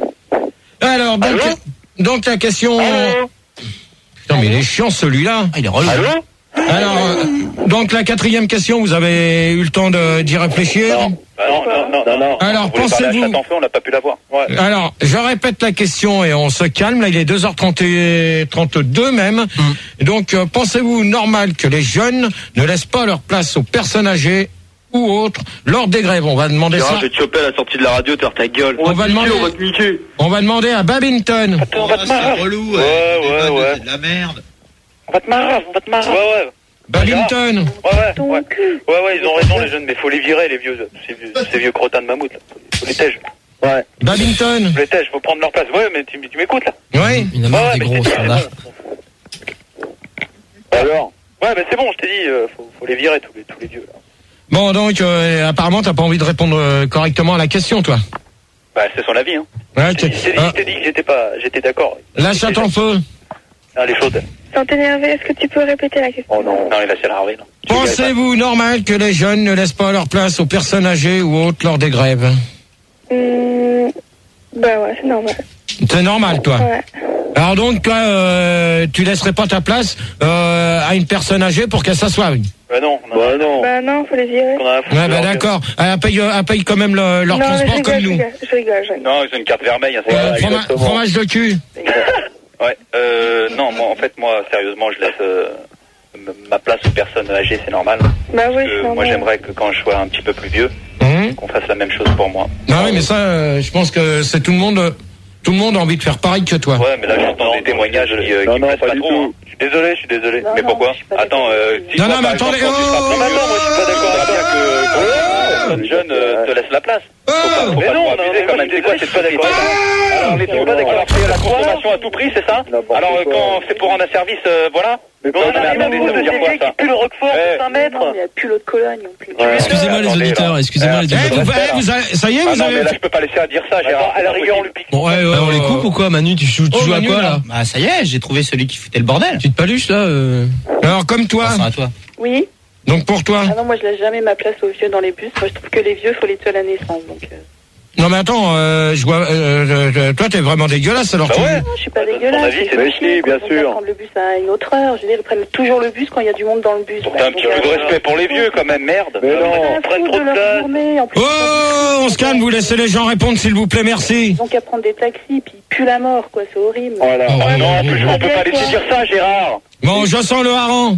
Alors, donc, Allô? donc la question... Allô? Putain, mais il est chiant celui-là. Ah, il est relou. Allô? Alors, euh, donc la quatrième question, vous avez eu le temps de, d'y réfléchir? Non, bah non, non, non, non, non. Alors, on pensez-vous... parler à chatte en feu, on n'a pas pu l'avoir. Ouais. Alors, je répète la question et on se calme. Là, il est deux heures trente-deux même. Mmh. Donc, euh, pensez-vous normal que les jeunes ne laissent pas leur place aux personnes âgées ou autres lors des grèves? On va demander Gérard, ça. je vais te choper à la sortie de la radio, t'as ta gueule. On, on va demander. On va te niquer. On va demander à Babington. Attends, on va te marrer. C'est relou. Ouais, ouais, ouais. C'est de la merde. On va te marrer, on va te marrer. Ouais, ouais. Babington. Ouais, ouais, ouais. Ouais, ouais, ils ont raison, les jeunes, mais faut les virer, les vieux, ces vieux, ces vieux crottins de mammouth, là. Faut les tèges. Ouais. Babington. Faut les tèges, faut prendre leur place. Ouais, mais tu, tu m'écoutes, là? Oui. Il a marre ouais, des mais gros, c'est, ça va. Alors? Ouais, mais c'est bon, je t'ai dit, euh, faut, faut les virer, tous les, tous les vieux, là. Bon, donc, euh, apparemment, t'as pas envie de répondre euh, correctement à la question, toi. Bah, c'est son avis, hein. Ouais, je t'ai dit, je t'ai dit, ah. je t'ai dit que j'étais pas, j'étais d'accord. La chatte en feu. Non, elle est chaude. Sans t'énerver, est-ce que tu peux répéter la question? Oh non, non, il va se l'énerver, non. Pensez-vous normal que les jeunes ne laissent pas leur place aux personnes âgées ou autres lors des grèves? Mmh, bah ouais, c'est normal. C'est normal, toi. Ouais. Alors donc, toi, euh, tu laisserais pas ta place euh, à une personne âgée pour qu'elle s'assoie? Bah non, non. Bah non. Bah non, faut les virer. Ouais, bah d'accord. Elle paye, elle paye quand même le, leur non, transport je rigole, comme je nous. rigole, je rigole, je rigole. Non, ils ont une carte vermeille, hein, c'est Euh, ouais, froma- fromage de cul. Ouais, euh, non, moi, en fait, moi, sérieusement, je laisse euh, m- ma place aux personnes âgées, c'est normal. Bah oui, Parce que c'est normal. moi, j'aimerais que quand je sois un petit peu plus vieux, Mmh. qu'on fasse la même chose pour moi. Non, oui, mais ça, euh, je pense que c'est tout le monde. euh, Tout le monde a envie de faire pareil que toi. Ouais, mais là, j'entends des témoignages qui, euh, Non, qui non, me plaisent pas pas du trop. tout. Hein. Je suis désolé, je suis désolé. Non, mais non, pourquoi? je suis pas Attends, euh, si Non, toi, non, mais par attendez, exemple, quand tu seras- oh, Non, mais attends, moi, je suis pas d'accord avec ça que quand une personne jeune euh, te laisse la place. Faut pas, faut Mais pas non, trop non, abuser mais quand moi, même. je C'est quoi, suis c'est pas d'accord. Alors, mais tu veux pas d'accord. Alors, c'est la consommation à tout prix, c'est ça? Alors, euh, quand c'est pour rendre un service, euh, voilà. Mais Non, mais attendez, ça veut dire quoi, ça? Plus le Roquefort, Eh. c'est un mètre. Il n'y a plus l'eau de Cologne non plus. Excusez-moi les attendez, auditeurs, là. excusez-moi les Eh, Eh, vous, auditeurs. eh, vous avez- ça y est, Ah vous non, mais avez. là, je peux pas laisser à dire ça, Gérard. À la rigueur, on lui pique. Bon, ouais, Ah, on les coupe ou quoi, Manu? Tu joues, tu Oh, joues à Manu, quoi là. là? Bah ça y est, j'ai trouvé celui qui foutait le bordel. Tu te paluches là euh... Alors, comme toi. Attention à toi. Oui. Donc, pour toi. Ah non, moi je laisse jamais ma place aux vieux dans les bus. Moi je trouve que les vieux, faut les tuer à la naissance. Donc, euh... Non, mais attends, euh, je vois. Euh, euh, toi, t'es vraiment dégueulasse alors. Bah tu- ouais. non, je suis pas Ton dégueulasse. avis, c'est pas Mais si, bien sûr. prendre le bus à une autre heure. Je veux dire, ils prennent toujours le bus quand il y a du monde dans le bus. T'as un petit peu de respect pour les vieux quand même, merde. Mais non. Ils prennent trop de leur journée. En plus, Oh, on se calme, vous laissez les gens répondre s'il vous plaît, merci. ils ont qu'à prendre des taxis, puis ils puent la mort, quoi. C'est horrible. Voilà. Oh, Ah non, en plus, Ouais, on peut pas ouais, laisser ouais. dire ça, Gérard. Bon, je sens le hareng.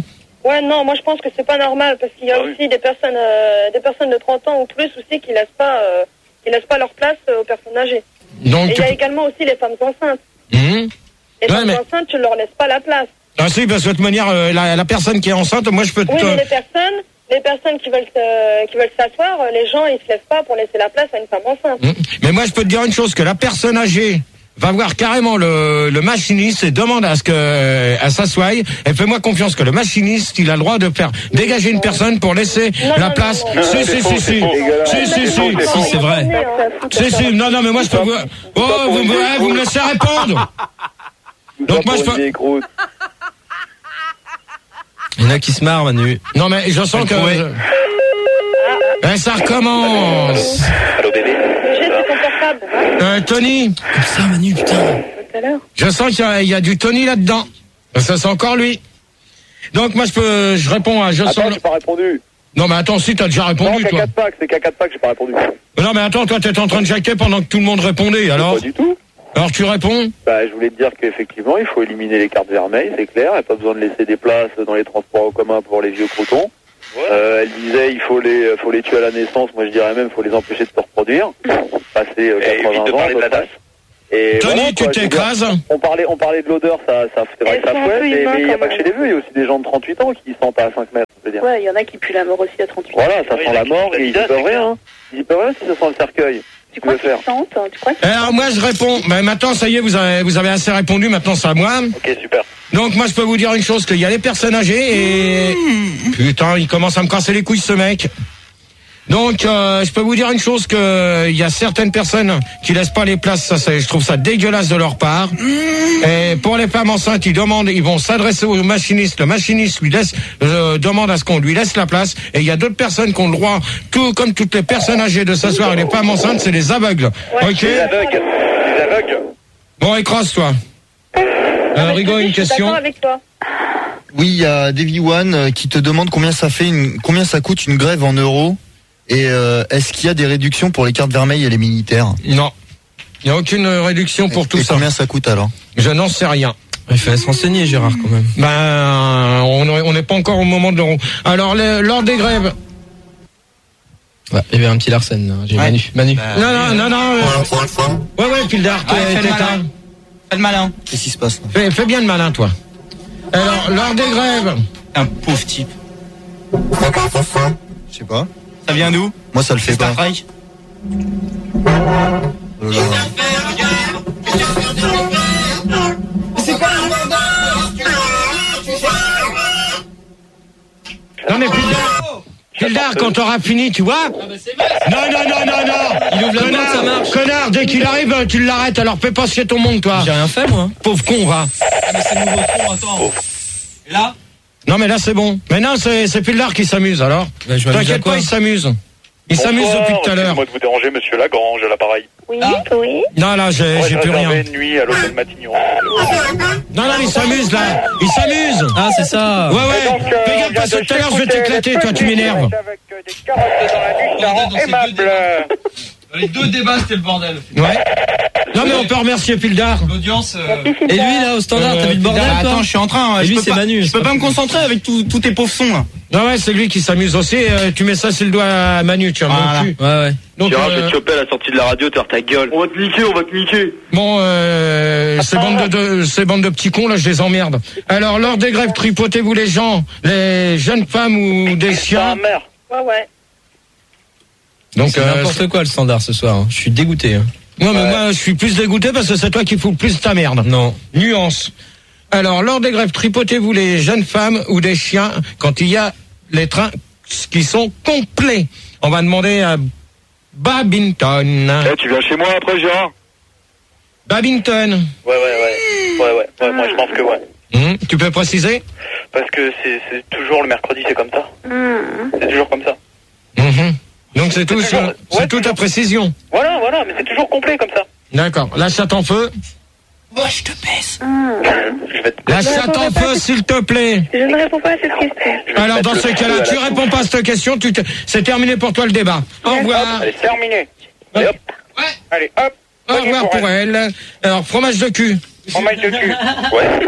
Ouais, non, moi je pense que c'est pas normal parce qu'il y a Ah aussi oui. des personnes, euh, des personnes de trente ans ou plus aussi qui laissent pas, euh, qui laissent pas leur place euh, aux personnes âgées. Donc, Et il tu- y a également aussi les femmes enceintes. Hum. Les Ouais, femmes mais- enceintes, tu leur laisses pas la place. Ah si, parce que de toute manière, euh, la, la personne qui est enceinte, moi je peux te... Oui, mais les personnes, les personnes qui veulent, se- qui veulent s'asseoir, euh, les gens ils se lèvent pas pour laisser la place à une femme enceinte. Hum. Mais moi je peux te dire une chose, que la personne âgée va voir carrément le, le machiniste et demande à ce que euh, à s'assoie. Et fais-moi confiance que le machiniste, il a le droit de faire dégager une personne pour laisser la place. Si, si, si, si. Si, si, si. Si, c'est vrai. Si, si. Non, non, mais moi je peux vous... Oh, vous, vous, eh, vous me laissez répondre. Donc moi je peux... Il y en a qui se marrent, Manu. Non, mais je sens que... Ben, ça recommence. Allô, bébé? J'ai c'est ton portable. Euh, Tony. Comme ça, Manu, putain. Tout à l'heure. Je sens qu'il y a, il y a du Tony là-dedans. Ça, c'est encore lui. Donc, moi, je peux, je réponds à, je Attends, sens... j'ai pas répondu. Non, mais attends, si, t'as déjà répondu, Non, toi. K quatre Pack, c'est K quatre Pack, j'ai pas répondu. Non, mais attends, toi, t'étais en train de jacker pendant que tout le monde répondait, alors? Pas du tout. Alors, tu réponds? Bah, je voulais te dire qu'effectivement, il faut éliminer les cartes vermeilles, c'est clair. Il n'y a pas besoin de laisser des places dans les transports en commun pour les vieux croutons. Euh, elle disait, il faut les, faut les tuer à la naissance. Moi, je dirais même, il faut les empêcher de se reproduire. Passer euh, quatre-vingts ans. à peu près. Et Tony, voilà, tu quoi, je veux dire, t'écrases? On parlait, on parlait de l'odeur, ça, ça, c'est vrai Elles que ça sont un fouette, peu mais humains, mais il n'y a quand pas que chez les vieux, il y a aussi des gens de trente-huit ans qui sentent à cinq mètres, je veux dire. Ouais, il y en a qui puent la mort aussi à trente-huit. Voilà, ça sent la mort et ils y peuvent rien. hein. Ils y peuvent rien si ça sent le cercueil. Tu crois qu'ils sentent? Tu crois qu'ils Alors, moi, je réponds. Mais maintenant, ça y est, vous avez, vous avez assez répondu. Maintenant, c'est à moi. Ok, super. Donc, moi, je peux vous dire une chose, qu'il y a les personnes âgées et... Putain, il commence à me casser les couilles, ce mec. Donc, euh, je peux vous dire une chose, que il y a certaines personnes qui laissent pas les places. Ça, c'est, je trouve ça dégueulasse de leur part. Et pour les femmes enceintes, ils demandent, ils vont s'adresser au machiniste. Le machiniste lui laisse, euh, demande à ce qu'on lui laisse la place. Et il y a d'autres personnes qui ont le droit, tout comme toutes les personnes âgées, de s'asseoir. Et les femmes enceintes, c'est les aveugles. Ok. Les aveugles. Les aveugles. Bon, écrase-toi. Euh, Rigaud, une Je suis question. d'accord avec toi. Oui, il y a Davy One euh, qui te demande combien ça fait, une, combien ça coûte une grève en euros. Et euh, est-ce qu'il y a des réductions pour les cartes vermeilles et les militaires? Non. Il n'y a aucune réduction pour tout et ça. Combien ça coûte alors? Je n'en sais rien. Il fallait se renseigner, Gérard, quand même. Ben, on n'est pas encore au moment de l'euro. Alors, le, lors des grèves... Ouais, il y avait un petit Larsen, là. J'ai Ouais. Manu. Manu. Non, non, non, non. euh... Ouais, ouais, Pildar, t'es fais le t'es malin. tard. Fais le malin. Qu'est-ce qui se passe là? Fais, fais bien le malin, toi. Alors, lors des grèves... Un pauvre type. Je sais pas. Ça vient d'où? Moi, ça le fait Star pas. Trek. Oh là là. Non, mais Pildar, Pildar, quand t'auras fini, tu vois... Non, non, non, non, non. Il ouvre la porte, ça marche. Connard, dès qu'il arrive, tu l'arrêtes. Alors, fais pas chier ton monde, toi. J'ai rien fait, moi. Pauvre con, va. Ah, mais c'est le nouveau son, attends. Et là? Non, mais là, c'est bon. Mais non, c'est c'est Pildar qui s'amuse, alors. Bah, je m'amuse à T'inquiète quoi pas, il s'amuse. Il s'amuse Bonsoir, depuis tout à l'heure. excusez-moi de vous déranger, monsieur Lagrange, à l'appareil. Oui, oui. Non, là, j'ai Ouais, j'ai plus réservé rien. une nuit à l'hôtel Matignon. Non, non, il s'amuse, là. Il s'amuse. Ah, c'est ça. Ouais, Et ouais. donc, euh, Fais on gaffe, vient parce que de tout à l'heure, je vais s'écouter t'éclater, les toi, tu petits m'énerves. Avec euh, des carottes dans la bouche, ça rend aimable. Les deux débats, c'était le bordel. Ouais. Non, mais on peut remercier Pildar. L'audience. euh, Et lui, là, au standard, Euh, t'as vu le bordel, Ah, toi? attends, je suis en train. Et je lui, peux c'est pas- Manu, Je c'est peux pas pas me concentrer avec tous tous tes pauvres sons, là. Non, ouais, c'est lui qui s'amuse aussi. Euh, tu mets ça sur le doigt à Manu, tu vois, Voilà. mon cul. Ouais, ouais. Donc, Gérard, je vais euh, te choper à la sortie de la radio, tu ta gueule. On va te niquer, on va te niquer. bon, euh, ces bandes de, de, ces bandes de petits cons, là, je les emmerde. Alors, lors des grèves, tripotez-vous les gens, les jeunes femmes ou des Ta chiens. mère. Ouais, ouais. Donc, C'est euh, n'importe quoi, le standard, ce soir. hein. Je suis dégoûté. hein. non, mais Ouais. moi, je suis plus dégoûté parce que c'est toi qui fous le plus ta merde. Non. Nuance. Alors, lors des grèves, tripotez-vous les jeunes femmes ou des chiens quand il y a les trains qui sont complets. On va demander à Babington. Eh, tu viens chez moi après, Gérard? Babington. Ouais, ouais, ouais. Ouais, ouais. Ouais, moi, je pense que ouais. Hum, tu peux préciser? Parce que c'est c'est toujours le mercredi, c'est comme ça. C'est toujours comme ça. Mhm. Donc c'est tout, C'est toujours- c'est ouais, toute ta toujours. précision. Voilà, voilà, mais c'est toujours complet comme ça. D'accord. La chatte en feu. Moi, je te baisse. Je vais te... La chatte en feu, s'il te plaît. Je ne réponds pas à cette question. je vais Alors te dans mettre ce le feu cas-là, à tu la réponds pas à cette question. Tu te... C'est terminé pour toi le débat. Au revoir. Allez, terminé. Allez, hop. Allez, hop. Au revoir pour elle. Alors fromage de cul. Fromage de cul. Ouais.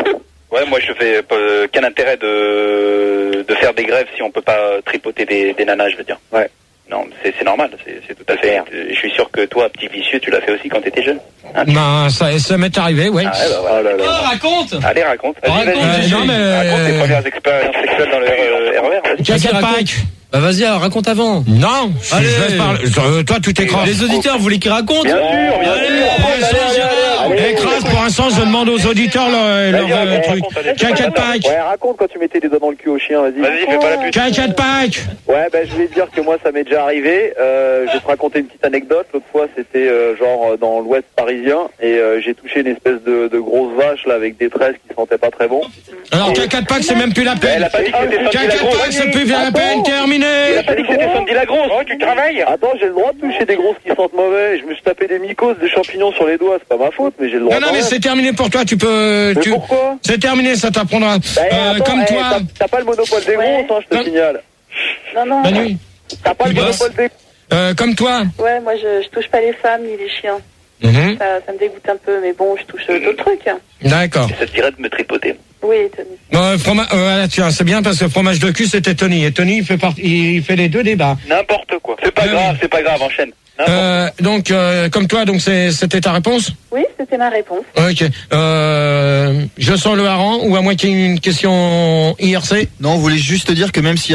Ouais, moi je fais euh, quel intérêt de de faire des grèves si on peut pas tripoter des, des nanas, je veux dire. Ouais. Non, c'est c'est normal, c'est c'est tout à fait. Je suis sûr que toi, petit vicieux, tu l'as fait aussi quand t'étais jeune. Hein, tu... Ben, ça, ça m'est arrivé, ouais. Ah, ouais, bah, voilà. Oh, raconte. Allez, raconte. Vas-y, Raconte, vas-y, non, mais, raconte tes euh, premières expériences sexuelles dans le R E R. T'inquiète pas. Bah vas-y, alors, raconte avant. Non, je Allez. je laisse parler. Euh, toi, tout écrase. Les auditeurs, vous voulez qu'ils racontent? Bien sûr, bien Allez, sûr. allez, allez, allez, allez. Écrase, pour l'instant, je demande aux auditeurs leur, leur Vas-y, euh, raconte, truc. raconte, allez. T'inquiète pas. Ouais, raconte quand tu mettais les doigts dans le cul au chien, vas-y. Vas-y, fais pas la pute. T'inquiète pas. Ouais, ben je voulais te dire que moi ça m'est déjà arrivé. Euh, je vais te raconter une petite anecdote. L'autre fois c'était euh, genre euh, dans l'ouest parisien et euh, j'ai touché une espèce de, de grosse vache là avec des tresses qui sentaient pas très bon. Alors, t'inquiète pas que c'est même plus la peine. Elle a pas dit que c'était Sandy la T'inquiète grosse. pas que c'est plus la peine, terminé. Elle a pas dit que c'était Sandy la grosse. Oh, tu travailles. Attends, j'ai le droit de toucher des grosses qui sentent mauvais. Je me suis tapé des mycoses, des champignons sur les doigts. C'est pas ma faute, mais j'ai le droit. Non, non, quand mais même. c'est terminé pour toi. Tu peux. Mais Tu... pourquoi? C'est terminé, ça t'apprendra. Ben, Euh, attends, comme eh, toi. t'as- T'as pas le monopole des Ouais. grosses, hein, je te Non. signale. Non, non. Manu, T'as pas le Tu bosses. monopole des. euh, comme toi. Ouais, moi je, je touche pas les femmes ni les chiens. Mhm. Ça, ça me dégoûte un peu, mais bon, je touche euh, d'autres trucs. D'accord. Ça te dirait de me tripoter. Oui, Tony. Euh, froma- euh, voilà, tiens, c'est bien parce que fromage de cul c'était Tony et Tony il fait partie, il fait les deux débats. N'importe quoi. C'est pas Euh, grave, c'est pas grave, enchaîne. N'importe Euh, donc euh, comme toi, donc c'est- c'était ta réponse. Oui, c'était ma réponse. Ok. Euh, je sens le hareng ou à moins qu'il y ait une question I R C. Non, on voulait juste te dire que même si